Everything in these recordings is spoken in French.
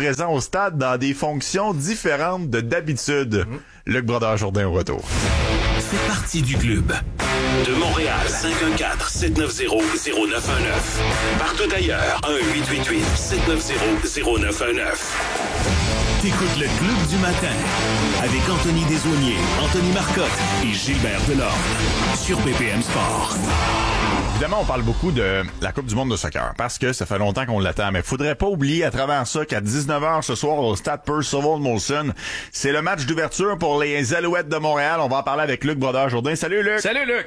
présent au stade dans des fonctions différentes de d'habitude. Luc Brodeur-Jourdain au retour. Fais partie du club. De Montréal, 514-790-0919. Partout ailleurs, 1-888-790-0919. T'écoutes le Club du matin avec Anthony Desaulniers, Anthony Marcotte et Gilbert Delorme sur BPM Sport. Évidemment, on parle beaucoup de la Coupe du monde de soccer parce que ça fait longtemps qu'on l'attend, mais faudrait pas oublier à travers ça qu'à 19h ce soir au stade Percival Molson, c'est le match d'ouverture pour les Alouettes de Montréal. On va en parler avec Luc Brodeur-Jourdain. Salut Luc! Salut Luc!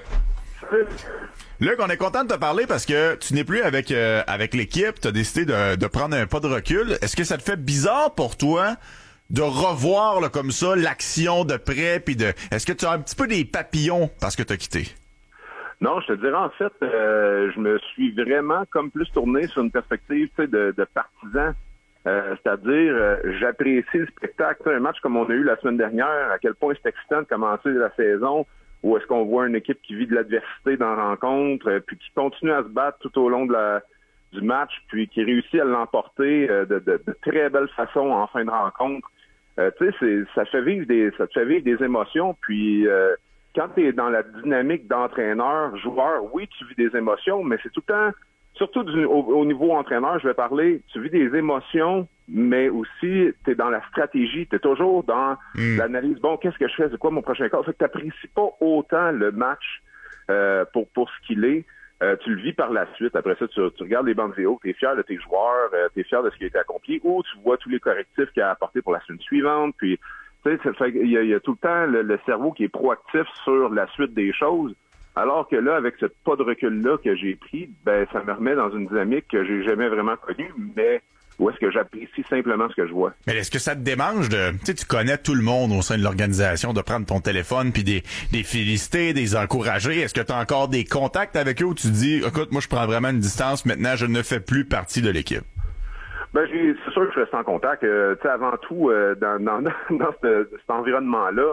Luc, on est content de te parler parce que tu n'es plus avec l'équipe, tu as décidé de prendre un pas de recul. Est-ce que ça te fait bizarre pour toi de revoir là, comme ça l'action de près, puis est-ce que tu as un petit peu des papillons parce que tu as quitté? Non, je te dirais en fait, je me suis vraiment comme plus tourné sur une perspective de partisan. C'est-à-dire, j'apprécie le spectacle. Un match comme on a eu la semaine dernière, à quel point c'est excitant de commencer la saison, où est-ce qu'on voit une équipe qui vit de l'adversité dans la rencontre, puis qui continue à se battre tout au long du match, puis qui réussit à l'emporter de très belle façon en fin de rencontre. Tu sais, ça te fait vivre des émotions, puis quand tu es dans la dynamique d'entraîneur, joueur, oui, tu vis des émotions, mais c'est tout le temps, surtout au niveau entraîneur, je vais parler, tu vis des émotions, mais aussi tu es dans la stratégie, tu es toujours dans l'analyse. Bon, qu'est-ce que je fais? C'est quoi mon prochain cas? Fait que tu n'apprécies pas autant le match pour ce qu'il est. Tu le vis par la suite. Après ça, tu regardes les bandes vidéo, tu es fier de tes joueurs, tu es fier de ce qui a été accompli, ou tu vois tous les correctifs qu'il a apportés pour la semaine suivante, puis tu sais, il y a tout le temps le cerveau qui est proactif sur la suite des choses, alors que là, avec ce pas de recul-là que j'ai pris, ben ça me remet dans une dynamique que j'ai jamais vraiment connue, mais où est-ce que j'apprécie simplement ce que je vois. Mais est-ce que ça te démange tu connais tout le monde au sein de l'organisation, de prendre ton téléphone puis des féliciter, des encourager? Est-ce que tu as encore des contacts avec eux où tu dis, écoute, moi je prends vraiment une distance, maintenant je ne fais plus partie de l'équipe? Ben, c'est sûr que je reste en contact. Tu sais, avant tout, dans cet environnement-là,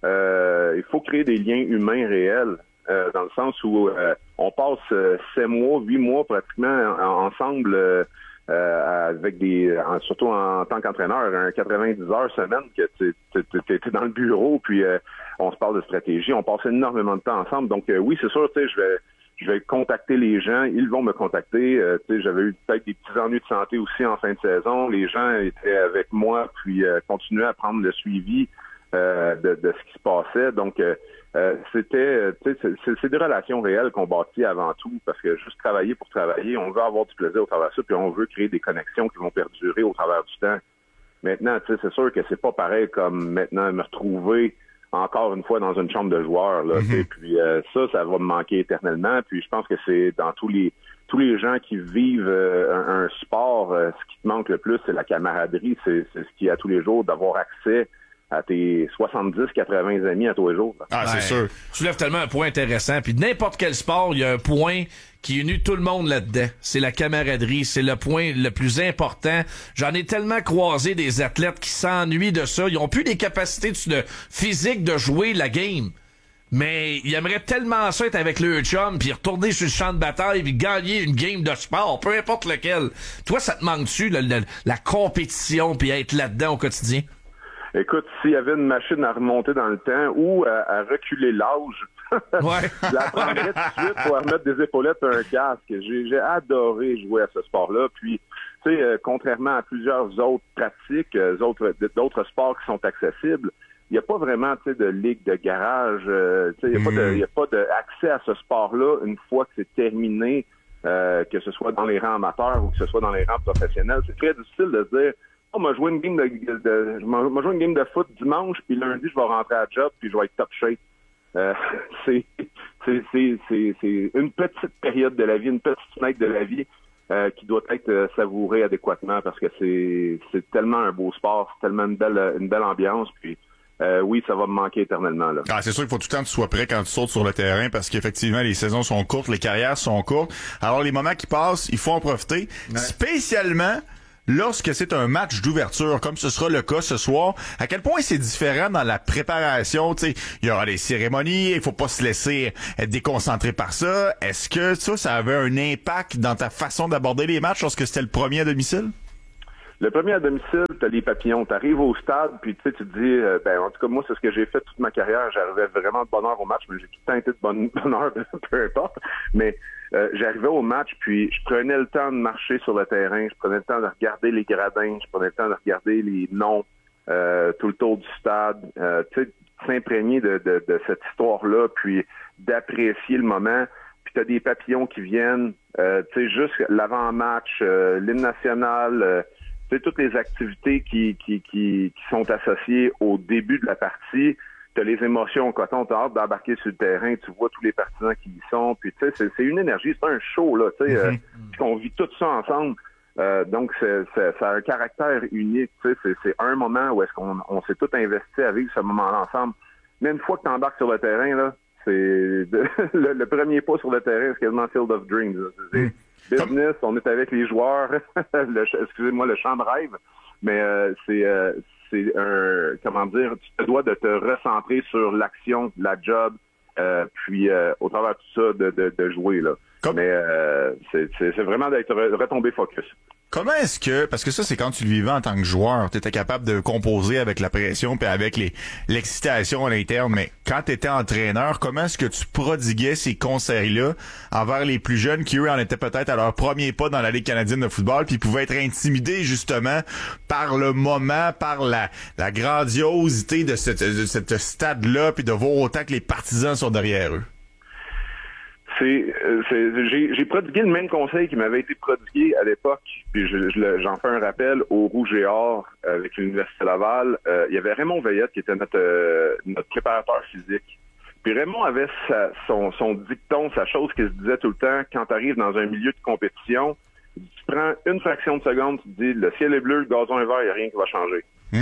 il faut créer des liens humains réels, dans le sens où on passe 7 mois, 8 mois pratiquement ensemble, avec surtout en tant qu'entraîneur, 90 heures semaine que t'es dans le bureau, puis on se parle de stratégie, on passe énormément de temps ensemble. Donc oui, c'est sûr, tu sais, je vais contacter les gens, ils vont me contacter. Tu sais, j'avais eu peut-être des petits ennuis de santé aussi en fin de saison. Les gens étaient avec moi, puis continuaient à prendre le suivi de ce qui se passait. Donc, c'était, tu sais, c'est des relations réelles qu'on bâtit avant tout, parce que juste travailler pour travailler, on veut avoir du plaisir au travers de ça, puis on veut créer des connexions qui vont perdurer au travers du temps. Maintenant, tu sais, c'est sûr que c'est pas pareil comme maintenant me retrouver encore une fois dans une chambre de joueurs, là. Puis ça va me manquer éternellement. Puis je pense que c'est dans tous les gens qui vivent un sport, ce qui te manque le plus, c'est la camaraderie, c'est ce qui est à tous les jours, d'avoir accès à tes 70-80 amis à tous les jours. Là. Ah, c'est sûr. Tu lèves tellement un point intéressant. Puis n'importe quel sport, il y a un point qui unit tout le monde là-dedans. C'est la camaraderie. C'est le point le plus important. J'en ai tellement croisé des athlètes qui s'ennuient de ça. Ils ont plus les capacités physiques de jouer la game. Mais ils aimeraient tellement ça être avec le chum, puis retourner sur le champ de bataille, puis gagner une game de sport, peu importe lequel. Toi, ça te manque-tu, la compétition, puis être là-dedans au quotidien? Écoute, s'il y avait une machine à remonter dans le temps ou à reculer l'âge, je la prendrais tout de suite pour remettre des épaulettes et un casque. J'ai adoré jouer à ce sport-là. Puis, tu sais, contrairement à plusieurs autres pratiques, d'autres sports qui sont accessibles, il n'y a pas vraiment, tu sais, de ligue de garage. Tu sais, il n'y a pas d'accès à ce sport-là une fois que c'est terminé, que ce soit dans les rangs amateurs ou que ce soit dans les rangs professionnels. C'est très difficile de se dire, on m'a joué une game une game de foot dimanche, puis lundi, je vais rentrer à job, puis je vais être top shape. C'est une petite période de la vie, une petite fenêtre de la vie qui doit être savourée adéquatement, parce que c'est tellement un beau sport, c'est tellement une belle ambiance, puis oui, ça va me manquer éternellement, là. Ah, c'est sûr qu'il faut tout le temps que tu sois prêt quand tu sautes sur le terrain, parce qu'effectivement, les saisons sont courtes, les carrières sont courtes. Alors, les moments qui passent, il faut en profiter. Ouais. Spécialement lorsque c'est un match d'ouverture, comme ce sera le cas ce soir. À quel point c'est différent dans la préparation, tu sais, il y aura des cérémonies, il faut pas se laisser être déconcentré par ça. Est-ce que ça avait un impact dans ta façon d'aborder les matchs lorsque c'était le premier à domicile? Le premier à domicile, t'as les papillons. T'arrives au stade, puis tu te dis, en tout cas, moi, c'est ce que j'ai fait toute ma carrière. J'arrivais vraiment de bonne heure au match, mais j'ai tout le temps été de bonne heure, peu importe. Mais j'arrivais au match, puis je prenais le temps de marcher sur le terrain, je prenais le temps de regarder les gradins, je prenais le temps de regarder les noms tout le tour du stade, tu sais, s'imprégner de cette histoire-là, puis d'apprécier le moment. Puis t'as des papillons qui viennent, tu sais, juste l'avant-match, l'hymne national, tu sais, toutes les activités qui sont associées au début de la partie. T'as les émotions, quand t'as hâte d'embarquer sur le terrain, tu vois tous les partisans qui y sont, puis tu sais, c'est une énergie, c'est un show, là, tu sais, on vit tout ça ensemble. Donc, ça a un caractère unique, tu sais, c'est un moment où est-ce qu'on s'est tout investi à vivre ce moment-là ensemble. Mais une fois que t'embarques sur le terrain, là, c'est le premier pas sur le terrain, c'est quasiment Field of Dreams. C'est business, on est avec les joueurs, excusez-moi, le champ de rêve, mais c'est un, comment dire, tu te dois de te recentrer sur l'action, la job, puis au travers de tout ça, de jouer, là. Mais c'est vraiment d'être retombé focus. Comment est-ce que, parce que ça c'est quand tu le vivais en tant que joueur, tu étais capable de composer avec la pression puis avec l'excitation à l'interne, mais quand tu étais entraîneur, comment est-ce que tu prodiguais ces conseils-là envers les plus jeunes qui eux en étaient peut-être à leur premier pas dans la Ligue canadienne de football puis pouvaient être intimidés justement par le moment, par la grandiosité de cette stade-là puis de voir autant que les partisans sont derrière eux? J'ai prodigué le même conseil qui m'avait été prodigué à l'époque, puis j'en fais un rappel au Rouge et Or avec l'Université Laval. Il y avait Raymond Veillette qui était notre préparateur physique. Puis Raymond avait son dicton, sa chose qui se disait tout le temps, quand tu arrives dans un milieu de compétition, tu prends une fraction de seconde, tu te dis le ciel est bleu, le gazon est vert, il n'y a rien qui va changer.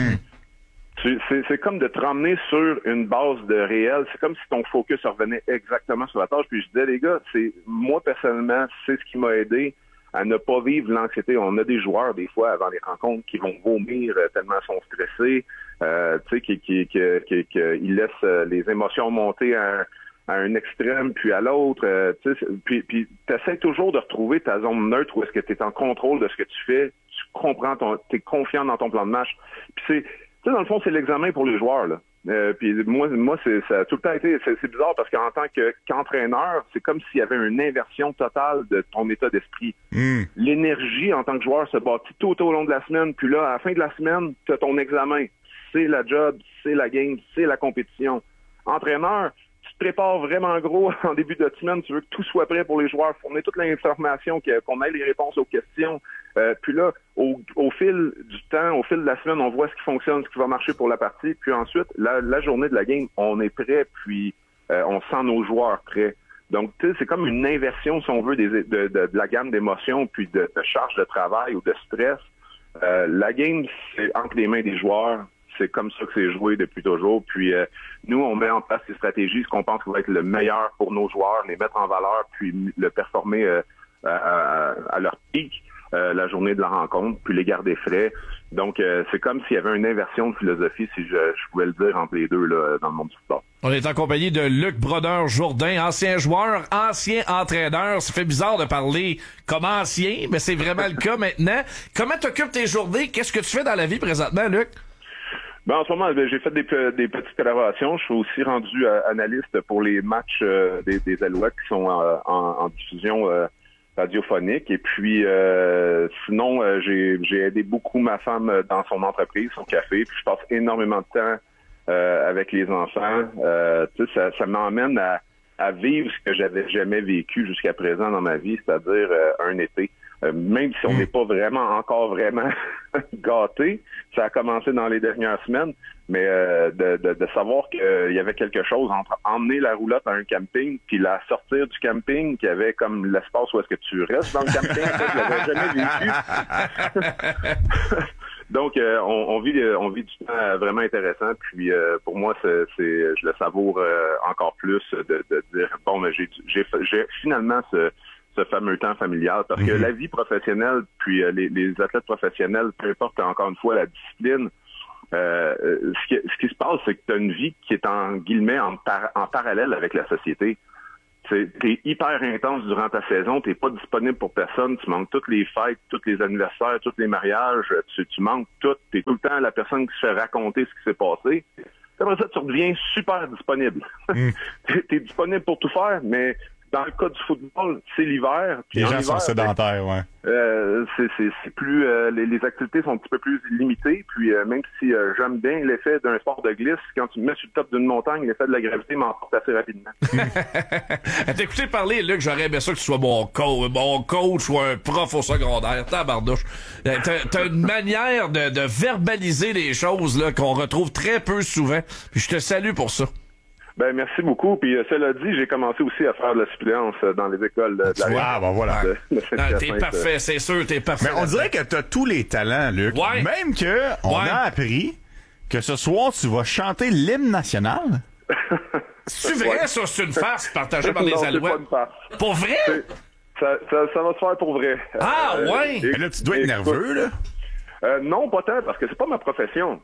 C'est comme de te ramener sur une base de réel. C'est comme si ton focus revenait exactement sur la tâche. Puis je disais, les gars, moi personnellement, c'est ce qui m'a aidé à ne pas vivre l'anxiété. On a des joueurs, des fois, avant les rencontres, qui vont vomir tellement ils sont stressés, tu sais, qu'ils laissent les émotions monter à un extrême puis à l'autre. Puis t'essaies toujours de retrouver ta zone neutre où est-ce que tu es en contrôle de ce que tu fais. Tu comprends, t'es confiant dans ton plan de match. Puis dans le fond, c'est l'examen pour les joueurs, là. Puis moi, ça a tout le temps été, c'est bizarre parce qu'en tant qu'entraîneur, c'est comme s'il y avait une inversion totale de ton état d'esprit. L'énergie en tant que joueur se bâtit tout au long de la semaine, puis là, à la fin de la semaine, tu as ton examen. C'est la job, c'est la game, c'est la compétition. Entraîneur, tu te prépares vraiment gros en début de semaine, tu veux que tout soit prêt pour les joueurs, fournir toute l'information, qu'on ait les réponses aux questions. Puis là, au fil du temps, au fil de la semaine, on voit ce qui fonctionne, ce qui va marcher pour la partie. Puis ensuite, la journée de la game, on est prêt, puis on sent nos joueurs prêts. Donc, tu sais, c'est comme une inversion, si on veut, de la gamme d'émotions, puis de charge de travail ou de stress. La game, c'est entre les mains des joueurs. C'est comme ça que c'est joué depuis toujours. Puis nous, on met en place des stratégies, ce qu'on pense qui va être le meilleur pour nos joueurs, les mettre en valeur, puis le performer à leur pic la journée de la rencontre, puis les garder frais. Donc, c'est comme s'il y avait une inversion de philosophie, si je pouvais le dire, entre les deux là, dans le monde du sport. On est en compagnie de Luc Brodeur-Jourdain, ancien joueur, ancien entraîneur. Ça fait bizarre de parler comme ancien, mais c'est vraiment le cas maintenant. Comment t'occupes tes journées? Qu'est-ce que tu fais dans la vie présentement, Luc? Ben, en ce moment, j'ai fait des petites collaborations. Je suis aussi rendu analyste pour les matchs des Alouettes qui sont en diffusion radiophonique. Et puis, sinon, j'ai aidé beaucoup ma femme dans son entreprise, son café. Puis, je passe énormément de temps avec les enfants. Tu sais, ça m'emmène à vivre ce que j'avais jamais vécu jusqu'à présent dans ma vie, c'est-à-dire un été. Même si on n'est pas encore vraiment gâté, ça a commencé dans les dernières semaines, mais de savoir qu'il y avait quelque chose entre emmener la roulotte à un camping puis la sortir du camping, qui avait comme l'espace où est-ce que tu restes dans le camping, ça, je l'avais jamais vécu. Donc, on vit du temps vraiment intéressant. Puis, pour moi, je le savoure encore plus de dire, bon, mais j'ai finalement ce fameux temps familial, parce que la vie professionnelle, puis les athlètes professionnels, peu importe encore une fois la discipline, ce qui se passe, c'est que tu as une vie qui est en guillemets en parallèle avec la société. t'es hyper intense durant ta saison, t'es pas disponible pour personne, tu manques toutes les fêtes, tous les anniversaires, tous les mariages, tu manques tout, t'es tout le temps la personne qui se fait raconter ce qui s'est passé. Après ça, tu redeviens super disponible. T'es disponible pour tout faire, mais dans le cas du football, c'est l'hiver. Les gens sont sédentaires, ouais. C'est plus les activités sont un petit peu plus limitées. Puis même si j'aime bien l'effet d'un sport de glisse, quand tu me mets sur le top d'une montagne, l'effet de la gravité m'emporte assez rapidement. T'as écouté parler, Luc, j'aurais aimé ça que tu sois mon coach ou un prof au secondaire. Tabarnouche. T'as une manière de verbaliser les choses là qu'on retrouve très peu souvent. Puis je te salue pour ça. Ben merci beaucoup. Puis cela dit, j'ai commencé aussi à faire de la suppléance dans les écoles de la voilà. T'es parfait, c'est sûr, t'es parfait. Mais on dirait que t'as tous les talents, Luc. Ouais. Même que on a appris que ce soir, tu vas chanter l'hymne national. C'est vrai, ça, c'est une farce partagée par les Alouettes. C'est pas une farce. Pour vrai? Ça va se faire pour vrai. Ah, ouais! Mais là, tu dois être nerveux, là. Non, pas tant, parce que c'est pas ma profession.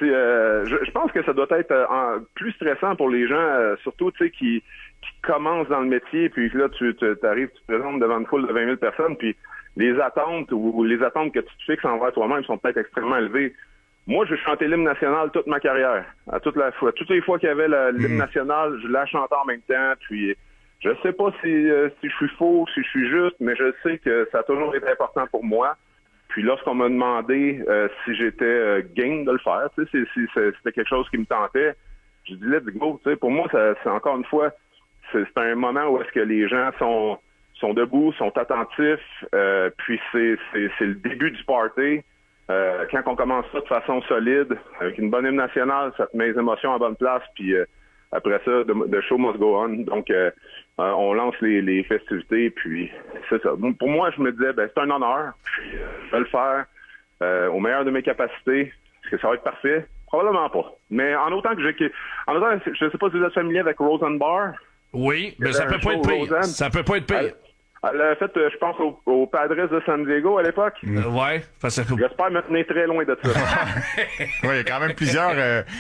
Je pense que ça doit être plus stressant pour les gens, surtout qui commencent dans le métier, puis là, tu t'arrives, tu te présentes devant une foule de 20 000 personnes, puis les attentes que tu te fixes envers toi-même sont peut-être extrêmement élevées. Moi, j'ai chanté l'hymne national toute ma carrière. Toutes les fois qu'il y avait l'hymne national, je la chantais en même temps, puis je sais pas si je suis faux, si je suis juste, mais je sais que ça a toujours été important pour moi. Puis lorsqu'on m'a demandé si j'étais game de le faire, si c'était quelque chose qui me tentait, j'ai dit let's go. Pour moi, c'est encore une fois, c'est un moment où est-ce que les gens sont debout, sont attentifs, puis c'est le début du party. Quand on commence ça de façon solide, avec une bonne hymne nationale, ça te met les émotions à bonne place, puis après ça, the show must go on. Donc, on lance les festivités, puis c'est ça. Pour moi, je me disais, c'est un honneur, puis je vais le faire au meilleur de mes capacités. Est-ce que ça va être parfait? Probablement pas. Mais en autant que je sais pas si vous êtes familier avec Rosenbar. Oui, mais ça peut pas être pire. Ça peut pas être pire. Elle a fait, je pense, au Padres de San Diego à l'époque. Ouais. J'espère me tenir très loin de ça. Oui, il y a quand même plusieurs,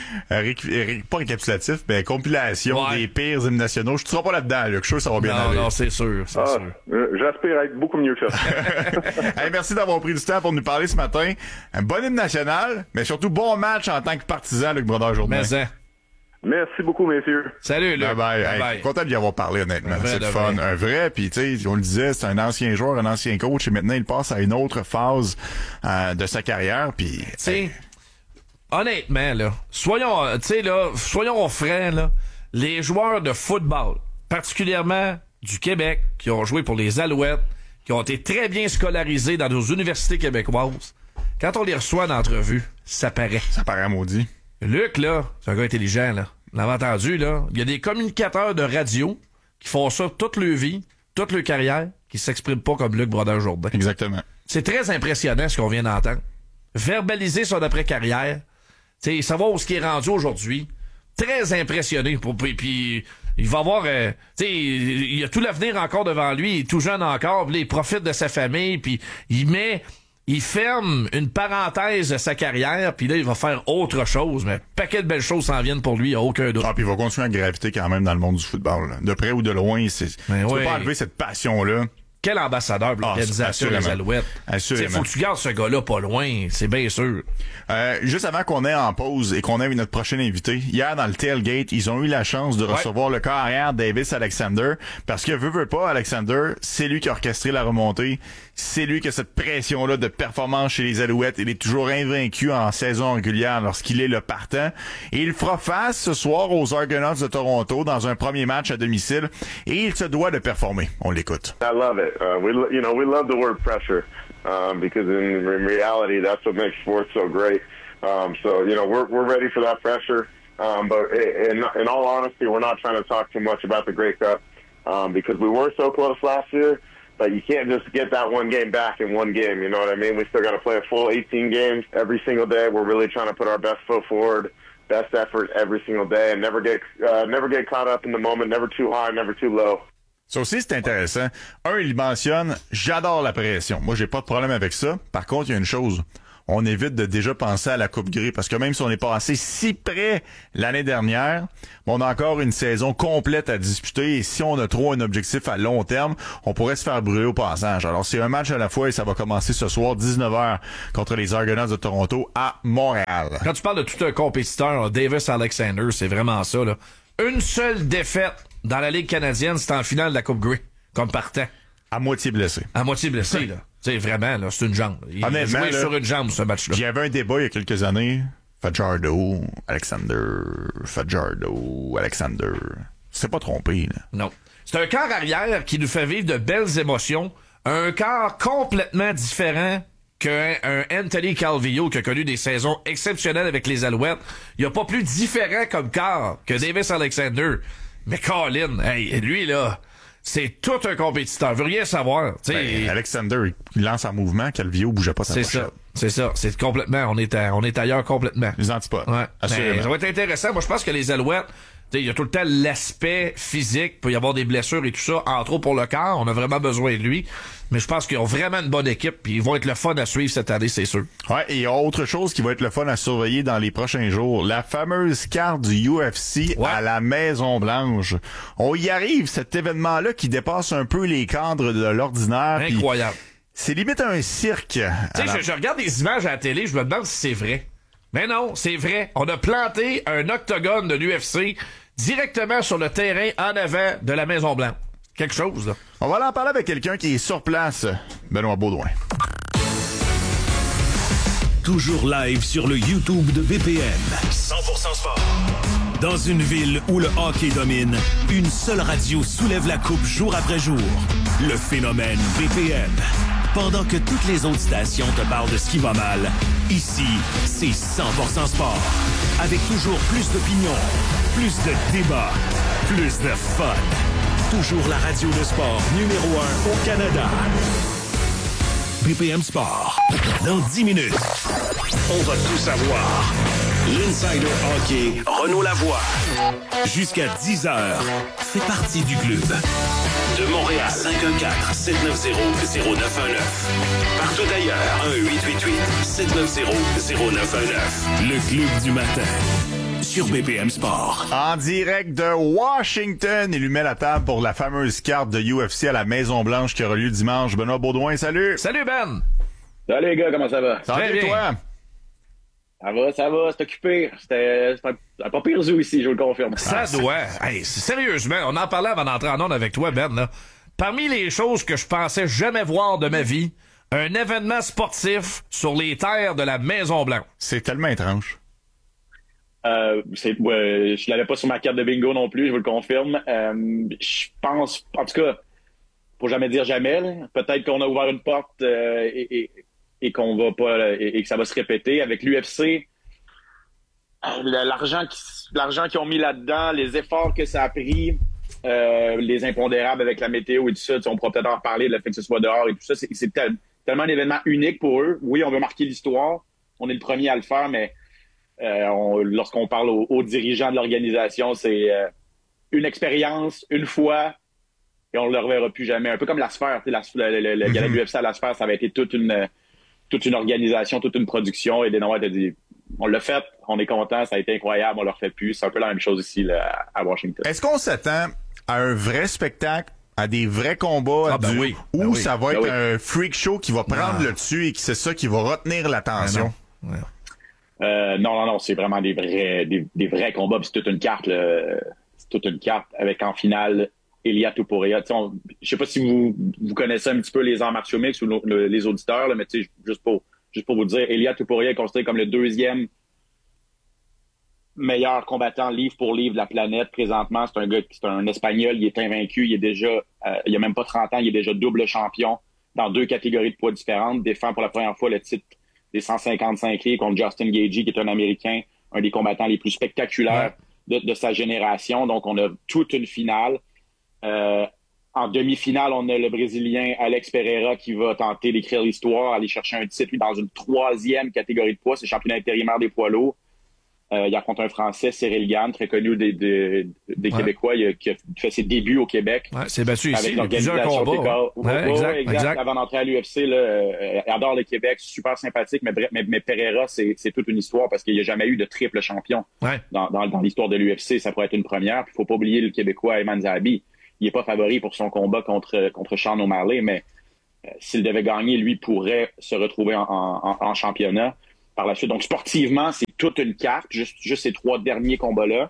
pas récapitulatifs, mais compilations des pires hymnes nationaux. Je ne serai pas là-dedans, Luc. Je suis sûr que ça va bien aller. Non, c'est sûr. J'aspire à être beaucoup mieux que ça. Hey, merci d'avoir pris du temps pour nous parler ce matin. Un bon hymne national, mais surtout bon match en tant que partisan, Luc Brodeur-Jourdain. Merci beaucoup, messieurs. Salut, Luc. Bye. Hey, content d'y avoir parlé, honnêtement. C'est le fun. Un vrai, puis tu sais, on le disait, c'est un ancien joueur, un ancien coach, et maintenant, il passe à une autre phase de sa carrière, puis... Tu sais, honnêtement, là, soyons francs, là, les joueurs de football, particulièrement du Québec, qui ont joué pour les Alouettes, qui ont été très bien scolarisés dans nos universités québécoises, quand on les reçoit d'entrevue, ça paraît. Ça paraît maudit. Luc, là, c'est un gars intelligent, là. On l'avait entendu, là. Il y a des communicateurs de radio qui font ça toute leur vie, toute leur carrière, qui s'expriment pas comme Luc Brodeur-Jourdain. Exactement. C'est très impressionnant ce qu'on vient d'entendre. Verbaliser son après-carrière, tu sais, savoir où ce qui est rendu aujourd'hui. Très impressionné. Puis il va avoir, tu sais, il a tout l'avenir encore devant lui. Il est tout jeune encore. Puis il profite de sa famille. Puis il ferme une parenthèse de sa carrière, puis là, il va faire autre chose. Mais paquet de belles choses s'en viennent pour lui, il n'y a aucun doute. Puis il va continuer à graviter quand même dans le monde du football. Là. De près ou de loin, tu peux pas enlever cette passion-là. Quel ambassadeur de l'organisation des Alouettes. Assurément. Faut que tu gardes ce gars-là pas loin, c'est bien sûr. Juste avant qu'on ait en pause et qu'on ait notre prochain invité, hier dans le tailgate, ils ont eu la chance de recevoir le corps arrière Davis Alexander, parce que veut pas, Alexander, c'est lui qui a orchestré la remontée, c'est lui qui a cette pression-là de performance chez les Alouettes. Il est toujours invaincu en saison régulière lorsqu'il est le partant. Et il fera face ce soir aux Argonauts de Toronto dans un premier match à domicile, et il se doit de performer. On l'écoute. I love it. We love the word pressure because in reality, that's what makes sports so great. We're ready for that pressure. But in all honesty, we're not trying to talk too much about the Grey Cup because we were so close last year. But you can't just get that one game back in one game. You know what I mean? We still got to play a full 18 games every single day. We're really trying to put our best foot forward, best effort every single day, and never get caught up in the moment. Never too high, never too low. Ça aussi, c'est intéressant. Il mentionne « J'adore la pression ». Moi, j'ai pas de problème avec ça. Par contre, il y a une chose. on évite de déjà penser à la Coupe Grey. Parce que même si on est passé si près l'année dernière, on a encore une saison complète à disputer. Et si on a trop un objectif à long terme, on pourrait se faire brûler au passage. Alors, c'est un match à la fois et ça va commencer ce soir, 19h, contre les Argonauts de Toronto à Montréal. Quand tu parles de tout un compétiteur, Davis Alexander, c'est vraiment ça, là. Une seule défaite dans la Ligue canadienne, c'était en finale de la Coupe Grey, comme partant. À moitié blessé. À moitié blessé, là. Tu sais, vraiment, là, c'est une jambe. Il a joué sur une jambe, ce match-là. J'y avais un débat il y a quelques années. Fajardo, Alexander. C'est pas trompé, là. Non. C'est un quart arrière qui nous fait vivre de belles émotions. Un quart complètement différent qu'un Anthony Calvillo qui a connu des saisons exceptionnelles avec les Alouettes. Il n'y a pas plus différent comme quart que Davis Alexander. Mais Colin, hey, lui, là, c'est tout un compétiteur. Il veut rien savoir. Alexander, il lance en mouvement. Calvillo bougeait pas sa pochette. C'est ça. C'est complètement. On est ailleurs complètement. Les antipodes. Ouais. Mais ça va être intéressant. Moi, je pense que les Alouettes, il y a tout le temps l'aspect physique. Il peut y avoir des blessures et tout ça. Entre autres pour le corps. On a vraiment besoin de lui. Mais je pense qu'ils ont vraiment une bonne équipe. Puis ils vont être le fun à suivre cette année, c'est sûr. Ouais. Et autre chose qui va être le fun à surveiller dans les prochains jours. La fameuse carte du UFC à la Maison-Blanche. On y arrive, cet événement-là qui dépasse un peu les cadres de l'ordinaire. Incroyable. C'est limite un cirque. Tu sais, je regarde des images à la télé, je me demande si c'est vrai. Mais non, c'est vrai. On a planté un octogone de l'UFC directement sur le terrain en avant de la Maison-Blanche. Quelque chose, là. On va en parler avec quelqu'un qui est sur place, Benoît Baudouin. Toujours live sur le YouTube de BPM. 100% sport. Dans une ville où le hockey domine, une seule radio soulève la coupe jour après jour. Le phénomène BPM. Pendant que toutes les autres stations te parlent de ce qui va mal, ici, c'est 100% sport. Avec toujours plus d'opinions, plus de débats, plus de fun. Toujours la radio de sport numéro 1 au Canada. BPM Sport. Dans 10 minutes, on va tout savoir. L'insider hockey, Renaud Lavoie. Jusqu'à 10h, fait partie du club. De Montréal, 514-790-0919. Partout ailleurs, 1-888-790-0919. Le club du matin. Sur BPM Sport. En direct de Washington, il lui met la table pour la fameuse carte de UFC à la Maison-Blanche qui aura lieu dimanche. Benoît Baudouin, salut! Salut Ben! Salut les gars, comment ça va? Ça va bien, toi? Ça va, c'est occupé. C'est un pas pire zoo ici, je vous le confirme. Ça doit. Hey, sérieusement, on en parlait avant d'entrer en onde avec toi, Ben, là. Parmi les choses que je pensais jamais voir de ma vie, un événement sportif sur les terres de la Maison-Blanche. C'est tellement étrange. Je l'avais pas sur ma carte de bingo non plus, je vous le confirme. Je pense, en tout cas, faut jamais dire jamais. Là. Peut-être qu'on a ouvert une porte et qu'on va pas et que ça va se répéter avec l'UFC. L'argent qu'ils ont mis là-dedans, les efforts que ça a pris, les impondérables avec la météo et tout ça, on pourra peut-être en reparler, le fait que ce soit dehors et tout ça, c'est tellement un événement unique pour eux. Oui, on veut marquer l'histoire, on est le premier à le faire, mais lorsqu'on parle aux dirigeants de l'organisation, c'est une expérience, une fois, et on ne le reverra plus jamais. Un peu comme la Sphère, le gala de l'UFC à la Sphère, ça avait été toute une organisation, toute une production, et Dana White a dit on l'a fait, on est content, ça a été incroyable, on le refait plus. C'est un peu la même chose ici là, à Washington. Est-ce qu'on s'attend à un vrai spectacle, à des vrais combats, ou ça va être un freak show qui va prendre le dessus et que c'est ça qui va retenir l'attention? Non, c'est vraiment des vrais combats. Puis c'est toute une carte, c'est toute une carte avec en finale Ilia Topuria. Je sais pas si vous connaissez un petit peu les arts martiaux mixtes ou les auditeurs, là, mais juste pour vous dire, Ilia Topuria est considéré comme le deuxième meilleur combattant livre pour livre de la planète présentement. C'est un Espagnol, il est invaincu, il a même pas 30 ans, il est déjà double champion dans 2 catégories de poids différentes, défend pour la première fois le titre des 155 livres contre Justin Gaethje, qui est un Américain, un des combattants les plus spectaculaires de sa génération. Donc, on a toute une finale. En demi-finale, on a le Brésilien Alex Pereira qui va tenter d'écrire l'histoire, aller chercher un titre, lui, dans une 3e catégorie de poids. C'est championnat intérimaire des poids lourds. Il affronte un Français, Cyril Gann, très connu des Québécois, qui a fait ses débuits au Québec. Ouais, c'est battu ici, avec il y a plusieurs l'organisation combats. exact. Avant d'entrer à l'UFC, il adore le Québec, super sympathique, mais Pereira, c'est toute une histoire parce qu'il n'y a jamais eu de triple champion dans l'histoire de l'UFC. Ça pourrait être une première. Puis il faut pas oublier le Québécois Ayman Zahabi. Il est pas favori pour son combat contre Sean O'Malley, mais s'il devait gagner, lui pourrait se retrouver en championnat par la suite. Donc, sportivement, c'est toute une carte, juste ces 3 derniers combats-là.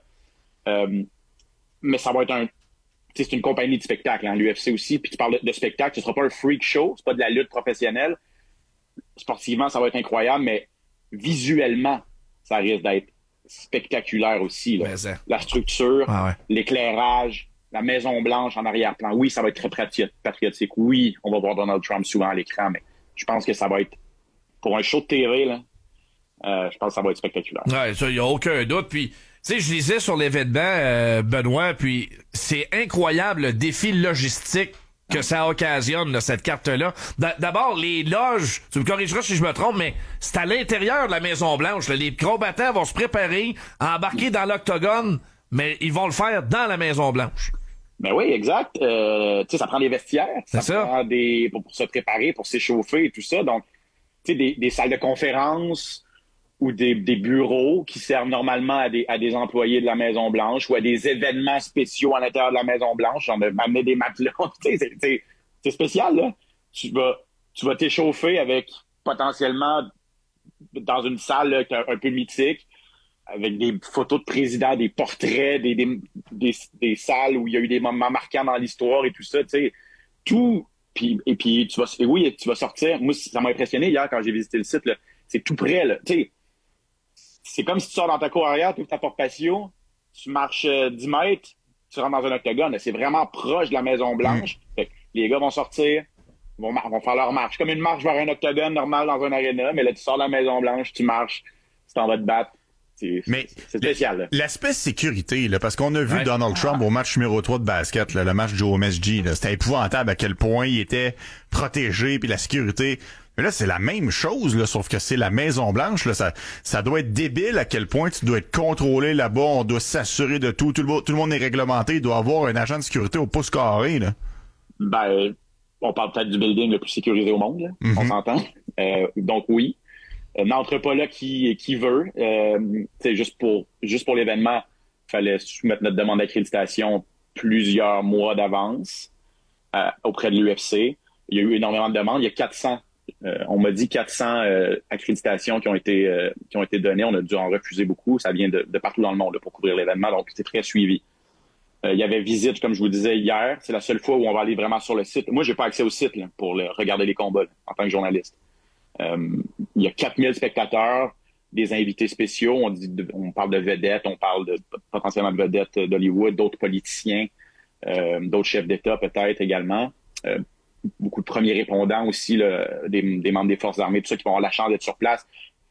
Mais ça va être c'est une compagnie de spectacle, hein, l'UFC aussi. Puis tu parles de spectacle, ce sera pas un freak show, c'est pas de la lutte professionnelle. Sportivement, ça va être incroyable, mais visuellement, ça risque d'être spectaculaire aussi. Là. La structure, l'éclairage, la Maison-Blanche en arrière-plan. Oui, ça va être très patriotique. Oui, on va voir Donald Trump souvent à l'écran, mais je pense que ça va être, pour un show de TV, là, je pense que ça va être spectaculaire. Ouais, ça, il n'y a aucun doute. Puis, tu sais, je lisais sur l'événement, Benoît, puis c'est incroyable le défi logistique que ça occasionne, là, cette carte-là. D'abord, les loges, tu me corrigeras si je me trompe, mais c'est à l'intérieur de la Maison-Blanche. Là. Les combattants vont se préparer à embarquer dans l'octogone, mais ils vont le faire dans la Maison-Blanche. Ben oui, exact. Tu sais, ça prend des vestiaires, ça prend pour se préparer, pour s'échauffer et tout ça. Donc, tu sais, des salles de conférence ou des bureaux qui servent normalement à des employés de la Maison-Blanche ou à des événements spéciaux à l'intérieur de la Maison-Blanche. On a amené des matelas. Tu sais, c'est spécial, là. Tu vas t'échauffer avec potentiellement dans une salle là, un peu mythique, avec des photos de présidents, des portraits, des salles où il y a eu des moments marquants dans l'histoire et tout ça, tu sais, tout. Puis tu vas sortir. Moi, ça m'a impressionné hier quand j'ai visité le site, là. C'est tout près, là. Tu sais, c'est comme si tu sors dans ta cour arrière, tu ouvres ta porte patio, tu marches 10 mètres, tu rentres dans un octogone. Là. C'est vraiment proche de la Maison-Blanche. Fait que les gars vont sortir, vont faire leur marche. Comme une marche vers un octogone normal dans un aréna, mais là, tu sors de la Maison-Blanche, tu marches, tu t'en vas te battre. C'est spécial. Là. L'aspect sécurité, là, parce qu'on a vu Donald Trump au match numéro 3 de basket, là, le match du OMSG, là, c'était épouvantable à quel point il était protégé, puis la sécurité. Mais là, c'est la même chose, là, sauf que c'est la Maison-Blanche. Là, ça doit être débile à quel point tu dois être contrôlé là-bas, on doit s'assurer de tout. Tout le monde est réglementé, il doit avoir un agent de sécurité au pouce carré. Là. Ben, on parle peut-être du building le plus sécurisé au monde, là, on s'entend. Donc oui. N'entre pas là qui veut. Juste pour l'événement, il fallait soumettre notre demande d'accréditation plusieurs mois d'avance auprès de l'UFC. Il y a eu énormément de demandes. Il y a 400, on m'a dit 400 accréditations qui ont été données. On a dû en refuser beaucoup. Ça vient de partout dans le monde là, pour couvrir l'événement. Donc, c'est très suivi. Il y avait visite, comme je vous disais hier. C'est la seule fois où on va aller vraiment sur le site. Moi, j'ai pas accès au site là, pour regarder les combats là, en tant que journaliste. Il y a 4000 spectateurs, des invités spéciaux, on parle de vedettes, on parle de potentiellement de vedettes d'Hollywood, d'autres politiciens, d'autres chefs d'État peut-être également, beaucoup de premiers répondants aussi, là, des membres des forces armées, tout ça qui vont avoir la chance d'être sur place.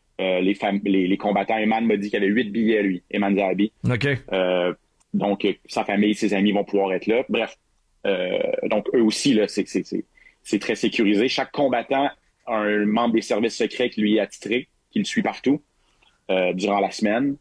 Les combattants, Ayman m'a dit qu'il y avait 8 billets, lui, Ayman Zahabi. Okay. Donc, sa famille, ses amis vont pouvoir être là. Bref, donc eux aussi, là, c'est très sécurisé. Chaque combattant un membre des services secrets qui lui est attitré, qui le suit partout durant la semaine.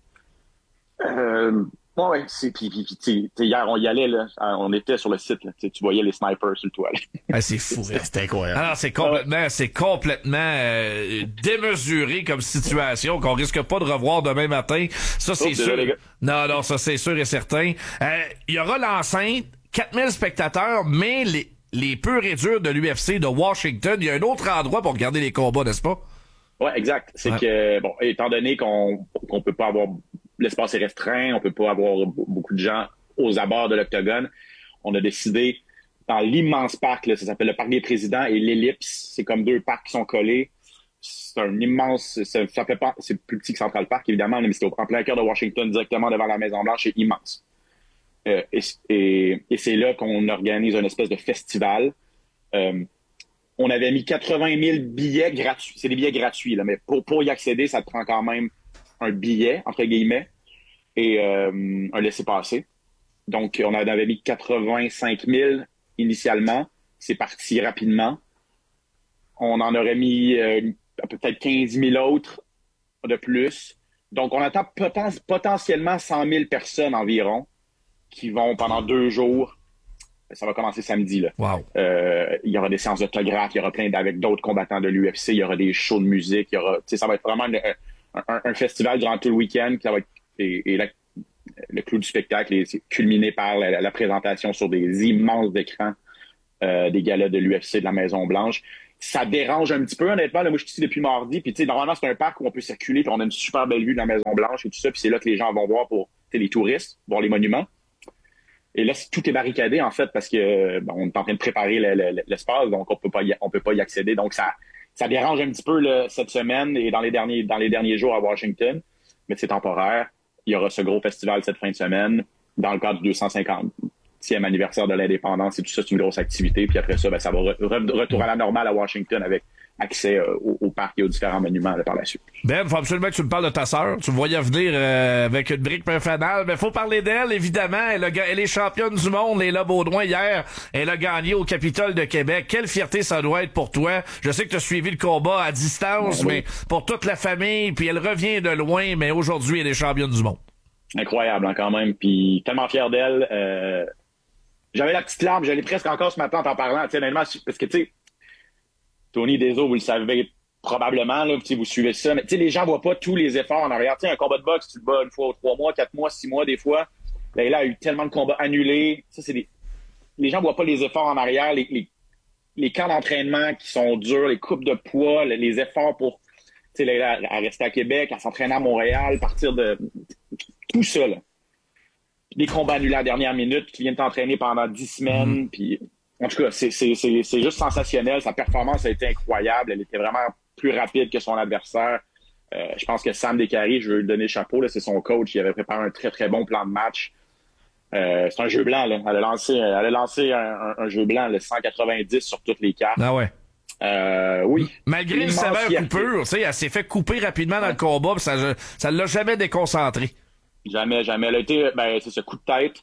Ouais, hier, on y allait, là, on était sur le site, là, tu voyais les snipers sur le toit. C'est fou, c'est incroyable. Alors, c'est complètement démesuré comme situation qu'on risque pas de revoir demain matin. Ça, c'est sûr. Non, ça, c'est sûr et certain. Il y aura l'enceinte, 4000 spectateurs, mais les purs et durs de l'UFC de Washington, il y a un autre endroit pour regarder les combats, n'est-ce pas? Ouais, exact. C'est que, bon, étant donné qu'on peut pas avoir, l'espace est restreint, on peut pas avoir beaucoup de gens aux abords de l'octogone, on a décidé, dans l'immense parc, là, ça s'appelle le Parc des Présidents et l'Ellipse, c'est comme 2 parcs qui sont collés. C'est un immense, c'est plus petit que Central Park, évidemment, mais c'est en plein cœur de Washington, directement devant la Maison-Blanche, c'est immense. Et c'est là qu'on organise une espèce de festival. On avait mis 80 000 billets gratuits. C'est des billets gratuits, là, mais pour y accéder, ça te prend quand même un billet, entre guillemets, et un laissez-passer. Donc, on avait mis 85 000 initialement. C'est parti rapidement. On en aurait mis peut-être 15 000 autres de plus. Donc, on attend potentiellement 100 000 personnes environ qui vont pendant 2 jours. Ça va commencer samedi, là. Wow. Il y aura des séances d'autographes, il y aura avec d'autres combattants de l'UFC, il y aura des shows de musique, ça va être vraiment un festival durant tout le week-end. Ça va être, le clou du spectacle est culminé par la présentation sur des immenses écrans des galas de l'UFC de la Maison-Blanche. Ça dérange un petit peu, honnêtement. Là, moi, je suis ici depuis mardi, puis normalement, c'est un parc où on peut circuler, puis on a une super belle vue de la Maison-Blanche et tout ça, puis c'est là que les gens vont voir pour les touristes, voir les monuments. Et là, tout est barricadé, en fait, parce que on est en train de préparer l'espace, donc on peut pas y accéder. Donc, ça dérange un petit peu là, cette semaine et dans les derniers jours à Washington, mais c'est temporaire. Il y aura ce gros festival cette fin de semaine dans le cadre du 250e anniversaire de l'indépendance et tout ça, c'est une grosse activité. Puis après ça, ça va retourner à la normale à Washington avec accès au parc et aux différents monuments là, par la suite. Ben, faut absolument que tu me parles de ta sœur. Tu me voyais venir avec une brique et un fanal. Mais faut parler d'elle, évidemment. Elle est championne du monde, Leila Baudouin, hier. Elle a gagné au Capitole de Québec. Quelle fierté ça doit être pour toi. Je sais que tu as suivi le combat à distance, mais pour toute la famille, puis elle revient de loin, mais aujourd'hui, elle est championne du monde. Incroyable, hein, quand même. Puis tellement fier d'elle. J'avais la petite larme, j'allais presque encore ce matin en t'en parlant, honnêtement, parce que, tu sais, Tony Deso, vous le savez probablement, là, vous suivez ça, mais les gens voient pas tous les efforts en arrière. Un combat de boxe, tu le bats une fois, 3 mois, 4 mois, 6 mois, des fois. Là, a eu tellement de combats annulés. Ça, les gens voient pas les efforts en arrière, les camps d'entraînement qui sont durs, les coupes de poids, les efforts pour, Leila, à rester à Québec, à s'entraîner à Montréal, partir de tout ça, là. Des combats annulés à la dernière minute, qui viennent t'entraîner pendant 10 semaines, puis en tout cas, c'est juste sensationnel. Sa performance a été incroyable. Elle était vraiment plus rapide que son adversaire. Je pense que Sam Descaries, je veux lui donner le chapeau, là, c'est son coach. Il avait préparé un très, très bon plan de match. C'est un jeu blanc, là. Elle a lancé un jeu blanc, le 190 sur toutes les cartes. Ah ouais. Oui. Malgré une sévère coupure, elle s'est fait couper rapidement dans le combat, pis ça l'a jamais déconcentré. Jamais. Elle a été, c'est ce coup de tête.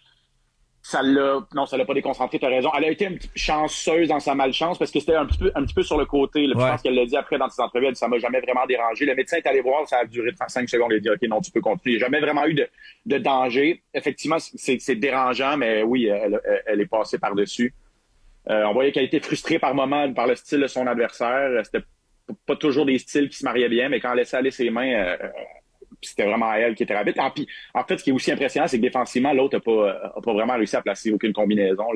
Ça l'a pas déconcentré, t'as raison. Elle a été un petit peu chanceuse dans sa malchance parce que c'était un petit peu sur le côté. Là. Ouais. Je pense qu'elle l'a dit après dans ses entrevues, ça m'a jamais vraiment dérangé. Le médecin est allé voir, ça a duré 35 secondes. Il a dit, OK, non, tu peux continuer. Il n'y a jamais vraiment eu de danger. Effectivement, c'est dérangeant, mais oui, elle est passée par-dessus. On voyait qu'elle était frustrée par moments par le style de son adversaire. C'était pas toujours des styles qui se mariaient bien, mais quand elle laissait aller ses mains, c'était vraiment elle qui était rapide. En fait, ce qui est aussi impressionnant, c'est que défensivement, l'autre a pas vraiment réussi à placer aucune combinaison.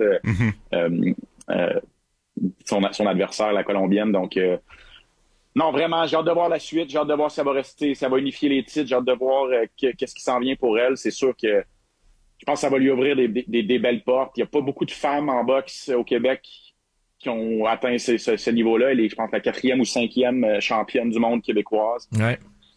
Son adversaire, la Colombienne. Donc, non, vraiment, j'ai hâte de voir la suite. J'ai hâte de voir si ça va rester, ça va unifier les titres. J'ai hâte de voir qu'est-ce qui s'en vient pour elle. C'est sûr que je pense que ça va lui ouvrir des belles portes. Il n'y a pas beaucoup de femmes en boxe au Québec qui ont atteint ce niveau-là. Elle est, je pense, la 4e ou 5e championne du monde québécoise. Ouais.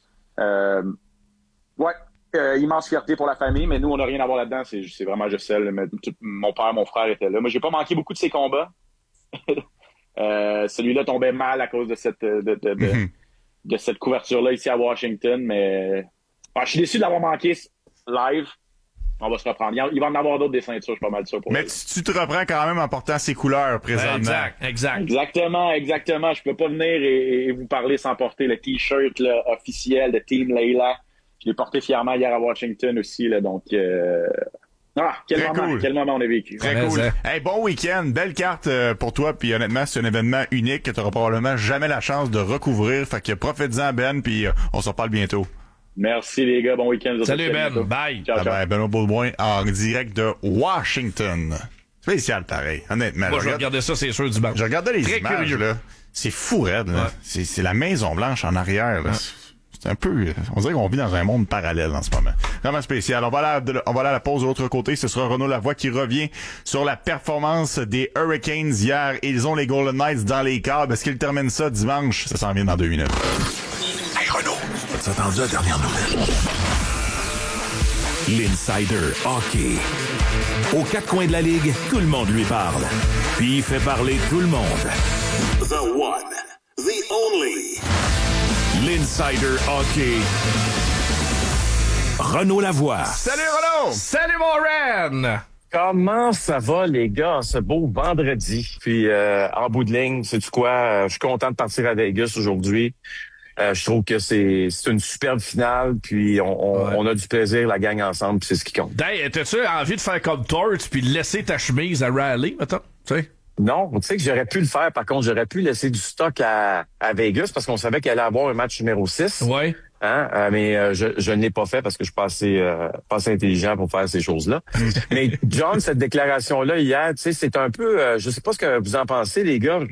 Immense fierté pour la famille, mais nous, on n'a rien à voir là-dedans. C'est vraiment juste elle. Mon père, mon frère étaient là. Moi, j'ai pas manqué beaucoup de ces combats. Celui-là tombait mal à cause de cette couverture-là ici à Washington, mais je suis déçu de l'avoir manqué live. On va se reprendre. Il va en avoir d'autres des ceintures, je suis pas mal sûr pour mais elle. Tu te reprends quand même en portant ses couleurs présentement. Exact. Exactement. Je peux pas venir et vous parler sans porter le T-shirt là, officiel de Team Leila. Je l'ai porté fièrement hier à Washington aussi. Là, donc, quel moment on a vécu. Très cool. Hey, bon week-end. Belle carte pour toi. Puis honnêtement, c'est un événement unique que tu n'auras probablement jamais la chance de recouvrir. Fait que profite-en, Ben, puis on se reparle bientôt. Merci les gars, bon week-end. Salut Ben, bye. Ciao. Benoît Baudouin en direct de Washington. Spécial pareil, honnêtement. Moi, je regardais ça, c'est sûr, du banc. Je regardais les Très images, curieux. là. C'est fou, raide, là. Ouais. C'est la Maison-Blanche en arrière, là. Ouais. C'est un peu... On dirait qu'on vit dans un monde parallèle en ce moment. Vraiment spécial. On va aller à la pause de l'autre côté. Ce sera Renaud Lavoie qui revient sur la performance des Hurricanes hier. Ils ont les Golden Knights dans les câbles. Est-ce qu'ils terminent ça dimanche? Ça s'en vient dans 2 minutes. Hey Renaud, as-tu entendu la dernière nouvelle? L'Insider Hockey. Aux 4 coins de la Ligue, tout le monde lui parle. Puis il fait parler tout le monde. The one, the only. L'Insider Hockey. Renaud Lavoie. Salut Renaud! Salut mon Ren! Comment ça va, les gars, ce beau vendredi? Puis, en bout de ligne, sais-tu quoi? Je suis content de partir à Vegas aujourd'hui. Je trouve que c'est une superbe finale, puis on a du plaisir, la gang ensemble, puis c'est ce qui compte. Hey, t'as-tu envie de faire comme Torts puis laisser ta chemise à Raleigh, mettons? Tu sais? Non, tu sais que j'aurais pu le faire. Par contre, j'aurais pu laisser du stock à Vegas parce qu'on savait qu'il allait avoir un match numéro 6. Ouais. Hein? Mais je ne l'ai pas fait parce que je suis pas assez intelligent pour faire ces choses-là. Mais John, cette déclaration-là hier, tu sais, c'est un peu... je sais pas ce que vous en pensez, les gars.